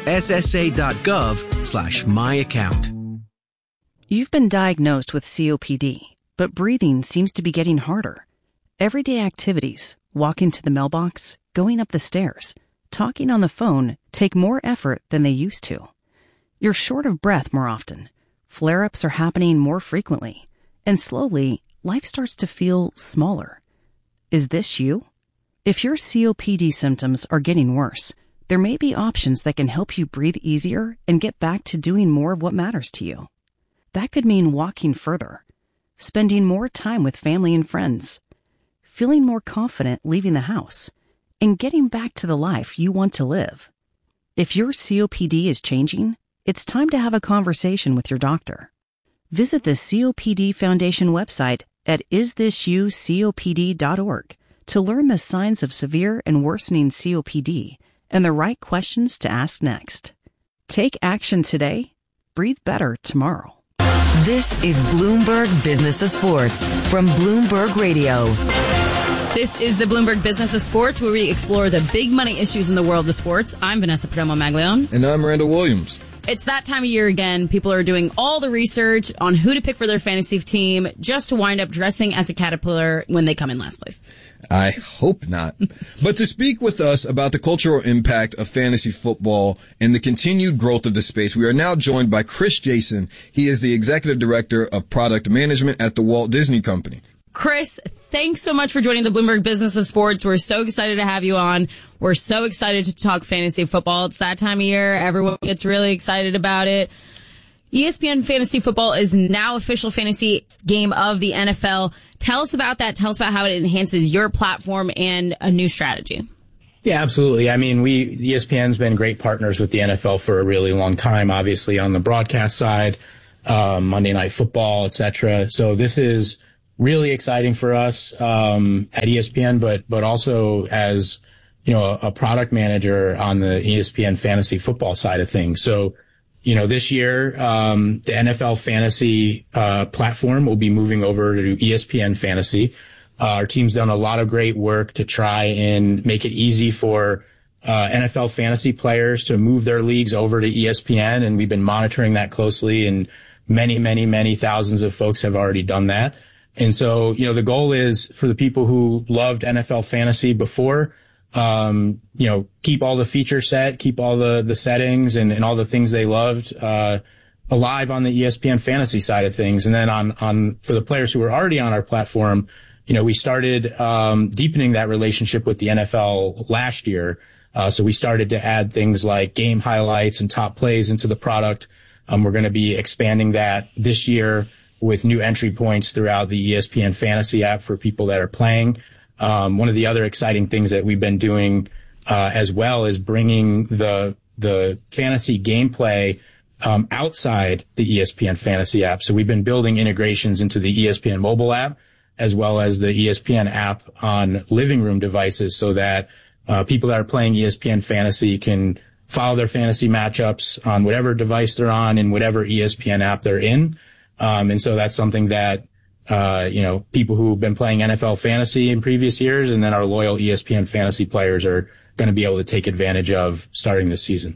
[SPEAKER 12] ssa.gov slash my account.
[SPEAKER 13] You've been diagnosed with C O P D, but breathing seems to be getting harder. Everyday activities, walking to the mailbox, going up the stairs, talking on the phone take more effort than they used to. You're short of breath more often. Flare-ups are happening more frequently. And slowly, life starts to feel smaller. Is this you? If your C O P D symptoms are getting worse, there may be options that can help you breathe easier and get back to doing more of what matters to you. That could mean walking further, spending more time with family and friends, feeling more confident leaving the house, and getting back to the life you want to live. If your C O P D is changing, it's time to have a conversation with your doctor. Visit the C O P D Foundation website at is this you C O P D dot org to learn the signs of severe and worsening C O P D and the right questions to ask next. Take action today. Breathe better tomorrow.
[SPEAKER 1] This is Bloomberg Business of Sports from Bloomberg Radio.
[SPEAKER 28] This is the Bloomberg Business of Sports, where we explore the big money issues in the world of sports. I'm Vanessa Perdomo-Maglione.
[SPEAKER 29] And I'm Randall Williams.
[SPEAKER 28] It's that time of year again. People are doing all the research on who to pick for their fantasy team just to wind up dressing as a caterpillar when they come in last place.
[SPEAKER 29] I hope not. But to speak with us about the cultural impact of fantasy football and the continued growth of the space, we are now joined by Chris Jason. He is the Executive Director of Product Management at the Walt Disney Company.
[SPEAKER 28] Chris, thanks so much for joining the Bloomberg Business of Sports. We're so excited to have you on. We're so excited to talk fantasy football. It's that time of year. Everyone gets really excited about it. E S P N Fantasy Football is now official fantasy game of the N F L. Tell us about that. Tell us about how it enhances your platform and a new strategy.
[SPEAKER 9] Yeah, absolutely. I mean, we, E S P N's been great partners with the N F L for a really long time, obviously on the broadcast side, um, Monday Night Football, et cetera. So this is really exciting for us, um, at E S P N, but, but also as, you know, a, a product manager on the E S P N Fantasy Football side of things. So, you know, this year, um, the N F L Fantasy, uh, platform will be moving over to E S P N Fantasy. Uh, our team's done a lot of great work to try and make it easy for, uh, N F L fantasy players to move their leagues over to E S P N. And we've been monitoring that closely, and many, many, many thousands of folks have already done that. And so, you know, the goal is for the people who loved N F L fantasy before, um, you know, keep all the feature set, keep all the, the settings and, and all the things they loved, uh, alive on the E S P N fantasy side of things. And then on, on, for the players who were already on our platform, you know, we started, um, deepening that relationship with the N F L last year. Uh, so we started to add things like game highlights and top plays into the product. Um, we're going to be expanding that this year with new entry points throughout the E S P N Fantasy app for people that are playing. Um, one of the other exciting things that we've been doing, uh, as well is bringing the, the fantasy gameplay, um, outside the E S P N Fantasy app. So we've been building integrations into the E S P N mobile app as well as the E S P N app on living room devices so that, uh, people that are playing E S P N Fantasy can follow their fantasy matchups on whatever device they're on and whatever E S P N app they're in. Um, and so that's something that, uh, you know, people who've been playing N F L fantasy in previous years and then our loyal E S P N fantasy players are going to be able to take advantage of starting this season.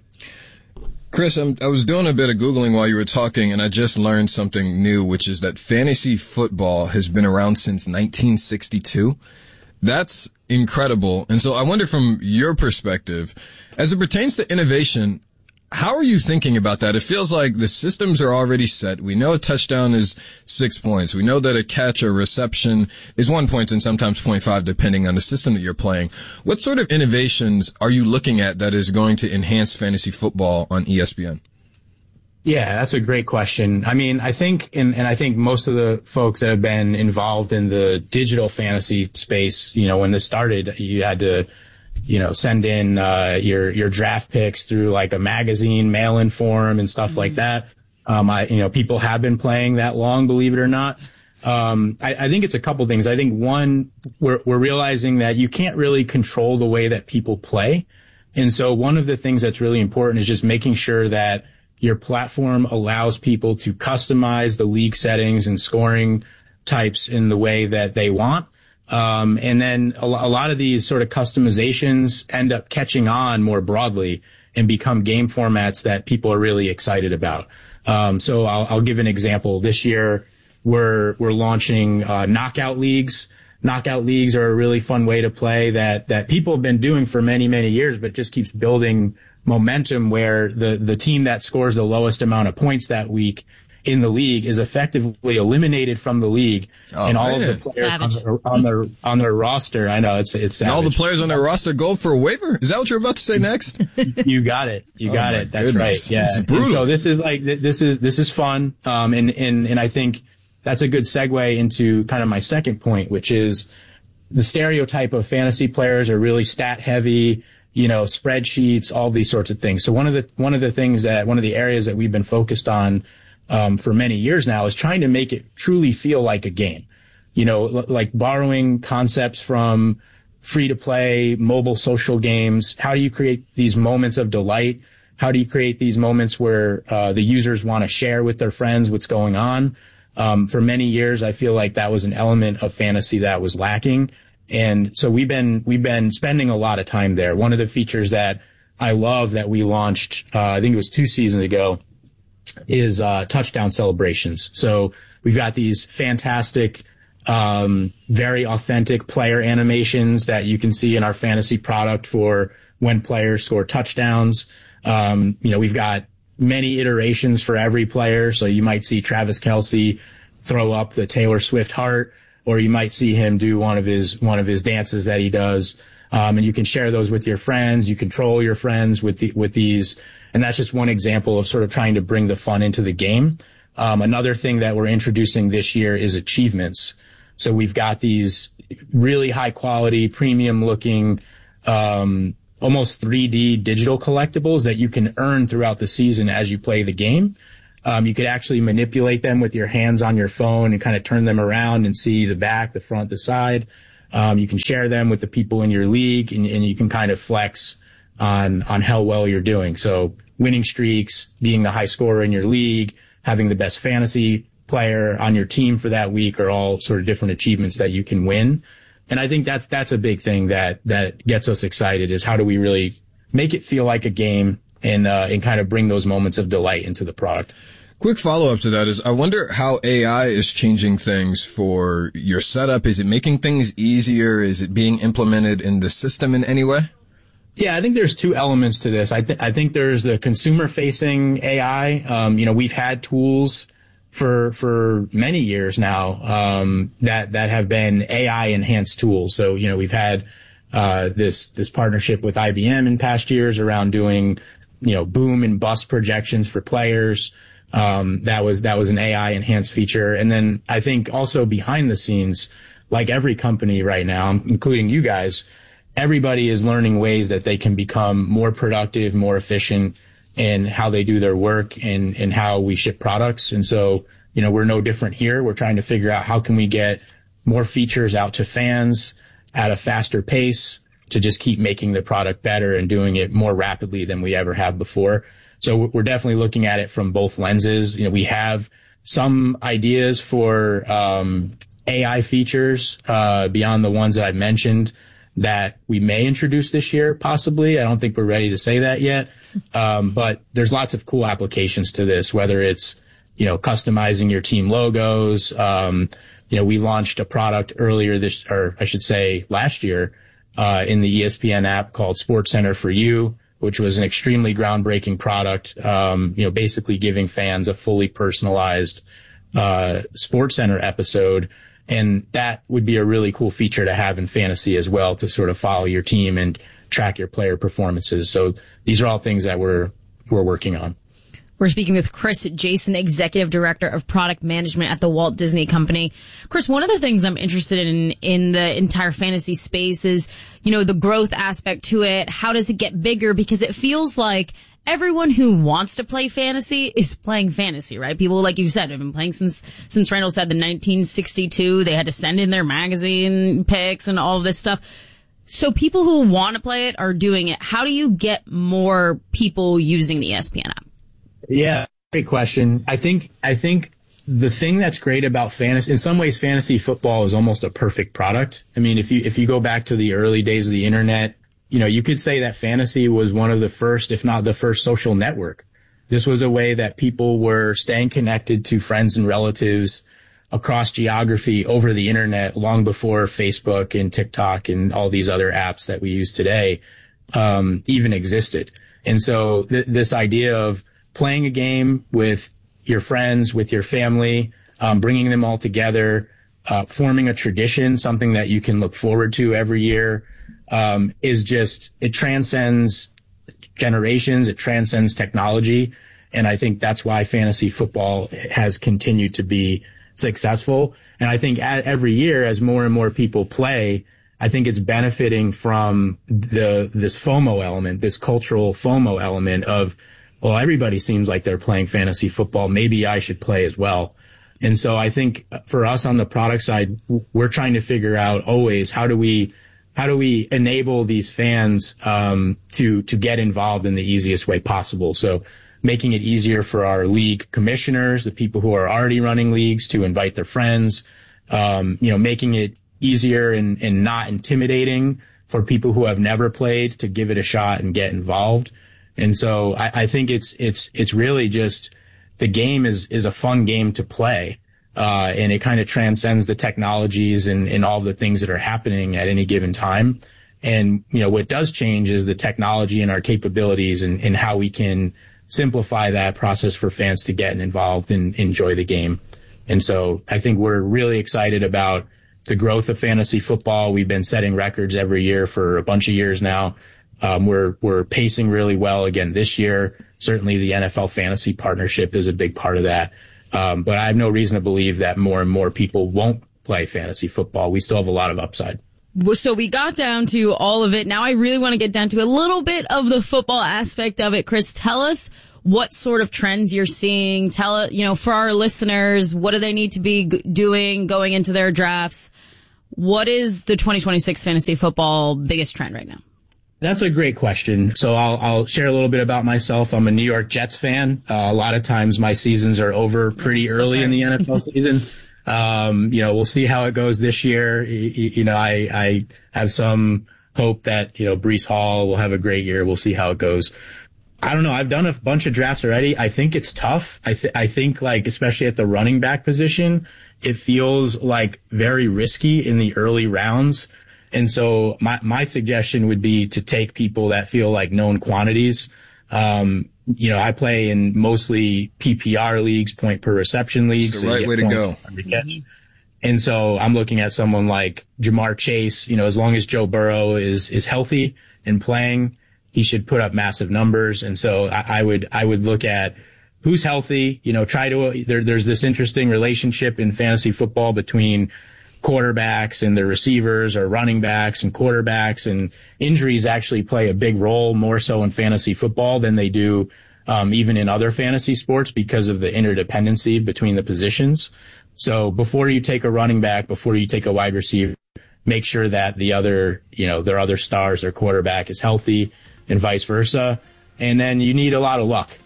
[SPEAKER 29] Chris, I'm, I was doing a bit of Googling while you were talking, and I just learned something new, which is that fantasy football has been around since nineteen sixty-two. That's incredible. And so I wonder from your perspective, as it pertains to innovation, how are you thinking about that? It feels like the systems are already set. We know a touchdown is six points. We know that a catch or reception is one point and sometimes zero point five depending on the system that you're playing. What sort of innovations are you looking at that is going to enhance fantasy football on E S P N?
[SPEAKER 9] Yeah, that's a great question. I mean, I think, and, and I think most of the folks that have been involved in the digital fantasy space, you know, when this started, you had to, you know, send in, uh, your, your draft picks through like a magazine mail-in form and stuff mm-hmm. like that. Um, I, you know, people have been playing that long, believe it or not. Um, I, I think it's a couple things. I think one, we're, we're realizing that you can't really control the way that people play. And so one of the things that's really important is just making sure that your platform allows people to customize the league settings and scoring types in the way that they want. Um, and then a, a lot of these sort of customizations end up catching on more broadly and become game formats that people are really excited about. Um, so I'll, I'll give an example. This year, we're, we're launching, uh, knockout leagues. Knockout leagues are a really fun way to play that, that people have been doing for many, many years, but just keeps building momentum where the, the team that scores the lowest amount of points that week in the league is effectively eliminated from the league, oh, and all man. of the players on their, on their on their roster. I know it's it's savage.
[SPEAKER 29] And all the players on their roster go for a waiver. Is that what you're about to say next?
[SPEAKER 9] You got it. You got
[SPEAKER 29] oh
[SPEAKER 9] it. That's
[SPEAKER 29] goodness.
[SPEAKER 9] right. Yeah.
[SPEAKER 29] It's brutal.
[SPEAKER 9] And so this is like this is this is fun. Um, and and and I think that's a good segue into kind of my second point, which is the stereotype of fantasy players are really stat heavy. You know, spreadsheets, all these sorts of things. So one of the one of the things that one of the areas that we've been focused on um for many years now is trying to make it truly feel like a game. You know, l- like borrowing concepts from free to play mobile social games. How do you create these moments of delight? How do you create these moments where uh the users want to share with their friends what's going on? Um for many years I feel like that was an element of fantasy that was lacking. And so we've been we've been spending a lot of time there. One of the features that I love that we launched, uh, I think it was two seasons ago, is uh, touchdown celebrations. So we've got these fantastic, um, very authentic player animations that you can see in our fantasy product for when players score touchdowns. Um, you know, we've got many iterations for every player. So you might see Travis Kelce throw up the Taylor Swift heart, or you might see him do one of his, one of his dances that he does. Um, and you can share those with your friends. You control your friends with the, with these. And that's just one example of sort of trying to bring the fun into the game. Um, another thing that we're introducing this year is achievements. So we've got these really high quality, premium looking, um, almost three D digital collectibles that you can earn throughout the season as you play the game. Um, you could actually manipulate them with your hands on your phone and kind of turn them around and see the back, the front, the side. Um, you can share them with the people in your league, and, and you can kind of flex on, on how well you're doing. So winning streaks, being the high scorer in your league, having the best fantasy player on your team for that week are all sort of different achievements that you can win. And I think that's, that's a big thing that, that gets us excited, is how do we really make it feel like a game and, uh, and kind of bring those moments of delight into the product.
[SPEAKER 29] Quick follow-up to that is, I wonder how A I is changing things for your setup. Is it making things easier? Is it being implemented in the system in any way?
[SPEAKER 9] Yeah, I think there's two elements to this. I, th- I think there's the consumer-facing A I. Um, you know, we've had tools for for many years now um, that that have been A I-enhanced tools. So, you know, we've had uh, this this partnership with I B M in past years around doing, you know, boom and bust projections for players. Um, that was, that was an A I enhanced feature. And then I think also behind the scenes, like every company right now, including you guys, everybody is learning ways that they can become more productive, more efficient in how they do their work and, and how we ship products. And so, you know, we're no different here. We're trying to figure out how can we get more features out to fans at a faster pace to just keep making the product better and doing it more rapidly than we ever have before. So we're definitely looking at it from both lenses. You know, we have some ideas for um A I features uh beyond the ones that I've mentioned that we may introduce this year, possibly. I don't think we're ready to say that yet. Um but there's lots of cool applications to this, whether it's, you know, customizing your team logos. Um you know, we launched a product earlier this, or I should say last year, uh in the E S P N app called SportsCenter for You, which was an extremely groundbreaking product, um, you know, basically giving fans a fully personalized uh SportsCenter episode. And that would be a really cool feature to have in fantasy as well, to sort of follow your team and track your player performances. So these are all things that we're we're working on.
[SPEAKER 28] We're speaking with Chris Jason, Executive Director of Product Management at the Walt Disney Company. Chris, one of the things I'm interested in in the entire fantasy space is, you know, the growth aspect to it. How does it get bigger? Because it feels like everyone who wants to play fantasy is playing fantasy, right? People, like you said, have been playing since, since Randall said, the nineteen sixty-two. They had to send in their magazine picks and all of this stuff. So people who want to play it are doing it. How do you get more people using the E S P N app?
[SPEAKER 9] Yeah, great question. I think, I think the thing that's great about fantasy, in some ways, fantasy football is almost a perfect product. I mean, if you, if you go back to the early days of the internet, you know, you could say that fantasy was one of the first, if not the first, social network. This was a way that people were staying connected to friends and relatives across geography over the internet long before Facebook and TikTok and all these other apps that we use today, um, even existed. And so th- this idea of playing a game with your friends, with your family, um, bringing them all together, uh, forming a tradition, something that you can look forward to every year, um, is just, it transcends generations, it transcends technology. And I think that's why fantasy football has continued to be successful. And I think every year, as more and more people play, I think it's benefiting from the, this FOMO element, this cultural FOMO element of, well, everybody seems like they're playing fantasy football. Maybe I should play as well. And so I think for us on the product side, we're trying to figure out always how do we, how do we enable these fans, um, to, to get involved in the easiest way possible. So making it easier for our league commissioners, the people who are already running leagues, to invite their friends, um, you know, making it easier and, and not intimidating for people who have never played to give it a shot and get involved. And so I, I think it's, it's, it's really just the game is, is a fun game to play. Uh, and it kind of transcends the technologies and, and all the things that are happening at any given time. And, you know, what does change is the technology and our capabilities and, and how we can simplify that process for fans to get involved and enjoy the game. And so I think we're really excited about the growth of fantasy football. We've been setting records every year for a bunch of years now. Um, we're, we're pacing really well again this year. Certainly the N F L fantasy partnership is a big part of that. Um, but I have no reason to believe that more and more people won't play fantasy football. We still have a lot of upside.
[SPEAKER 28] So we got down to all of it. Now I really want to get down to a little bit of the football aspect of it. Chris, tell us what sort of trends you're seeing. Tell it, you know, for our listeners, what do they need to be g- doing going into their drafts? What is the twenty twenty-six fantasy football biggest trend right now?
[SPEAKER 9] That's a great question. So I'll, I'll share a little bit about myself. I'm a New York Jets fan. Uh, a lot of times my seasons are over pretty so early sorry. in the N F L season. Um, you know, we'll see how it goes this year. You, you know, I, I have some hope that, you know, Breece Hall will have a great year. We'll see how it goes. I don't know. I've done a bunch of drafts already. I think it's tough. I th- I think like, especially at the running back position, it feels like very risky in the early rounds. And so my, my suggestion would be to take people that feel like known quantities. Um, you know, I play in mostly P P R leagues, point per reception leagues.
[SPEAKER 29] It's the right way to go.
[SPEAKER 9] And so I'm looking at someone like Jamar Chase. You know, as long as Joe Burrow is, is healthy and playing, he should put up massive numbers. And so I, I would, I would look at who's healthy, you know, try to, there, there's this interesting relationship in fantasy football between quarterbacks and the receivers or running backs and quarterbacks, and injuries actually play a big role more so in fantasy football than they do um, even in other fantasy sports because of the interdependency between the positions. So before you take a running back, before you take a wide receiver, make sure that the other, you know, their other stars, their quarterback is healthy and vice versa. And then you need a lot of luck.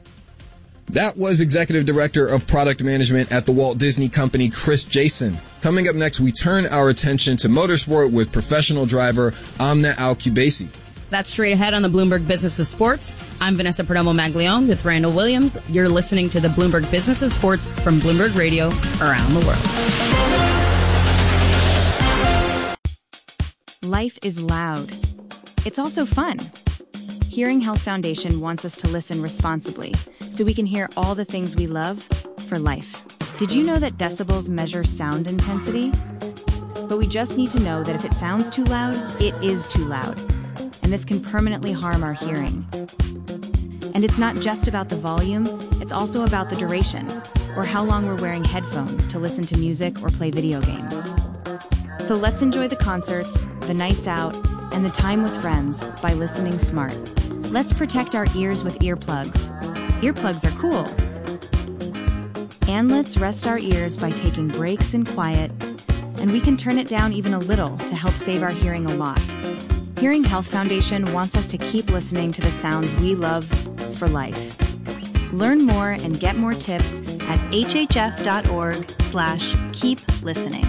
[SPEAKER 29] That was Executive Director of Product Management at the Walt Disney Company, Chris Jason. Coming up next, we turn our attention to motorsport with professional driver Amna Al-Kubaisi.
[SPEAKER 28] That's straight ahead on the Bloomberg Business of Sports. I'm Vanessa Perdomo-Maglione with Randall Williams. You're listening to the Bloomberg Business of Sports from Bloomberg Radio around the world.
[SPEAKER 11] Life is loud. It's also fun. Hearing Health Foundation wants us to listen responsibly so we can hear all the things we love for life. Did you know that decibels measure sound intensity? But we just need to know that if it sounds too loud, it is too loud. And this can permanently harm our hearing. And it's not just about the volume, it's also about the duration, or how long we're wearing headphones to listen to music or play video games. So let's enjoy the concerts, the nights out, and the time with friends by listening smart. Let's protect our ears with earplugs. Earplugs are cool. And let's rest our ears by taking breaks in quiet, and we can turn it down even a little to help save our hearing a lot. Hearing Health Foundation wants us to keep listening to the sounds we love for life. Learn more and get more tips at hhf.org slash keep listening.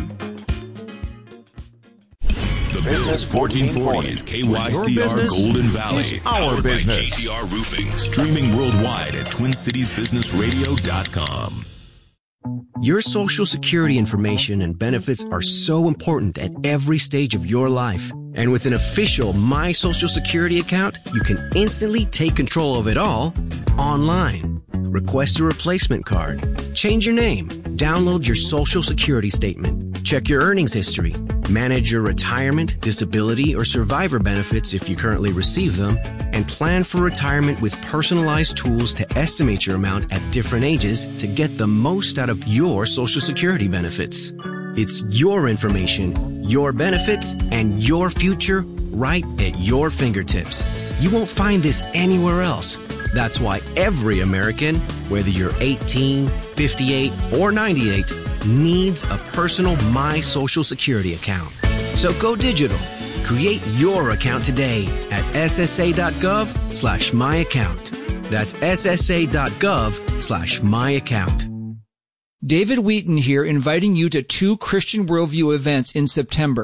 [SPEAKER 14] The Bills fourteen forty is K Y C R Golden Valley. Our business. By J T R Roofing. Streaming worldwide at twin cities business radio dot com.
[SPEAKER 12] Your Social Security information and benefits are so important at every stage of your life. And with an official My Social Security account, you can instantly take control of it all online. Request a replacement card, change your name, download your Social Security statement, check your earnings history, manage your retirement, disability, or survivor benefits if you currently receive them, and plan for retirement with personalized tools to estimate your amount at different ages to get the most out of your Social Security benefits. It's your information, your benefits, and your future right at your fingertips. You won't find this anywhere else. That's why every American, whether you're eighteen, fifty-eight, or ninety-eight, needs a personal My Social Security account. So go digital. Create your account today at ssa.gov slash my account. That's ssa.gov slash my account.
[SPEAKER 15] David Wheaton here, inviting you to two Christian Worldview events in September.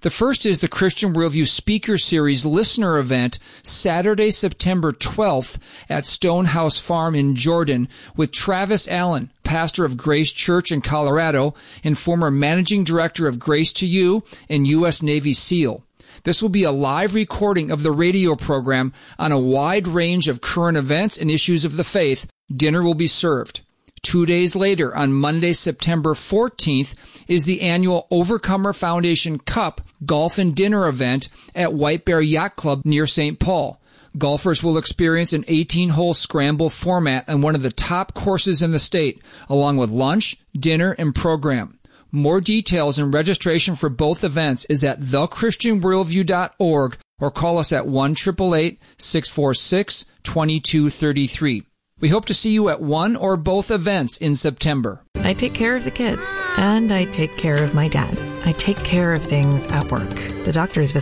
[SPEAKER 2] The first is the Christian Worldview Speaker Series listener event Saturday, September twelfth at Stonehouse Farm in Jordan with Travis Allen, pastor of Grace Church in Colorado and former managing director of Grace to You and U S Navy SEAL. This will be a live recording of the radio program on a wide range of current events and issues of the faith. Dinner will be served. Two days later, on Monday, September fourteenth, is the annual Overcomer Foundation Cup Golf and Dinner event at White Bear Yacht Club near Saint Paul. Golfers will experience an eighteen-hole scramble format on one of the top courses in the state, along with lunch, dinner, and program. More details and registration for both events is at the christian worldview dot org or call us at one eight eight eight, six four six, two two three three. We hope to see you at one or both events in September.
[SPEAKER 15] I take care of the kids, and I take care of my dad. I take care of things at work. The doctor's visit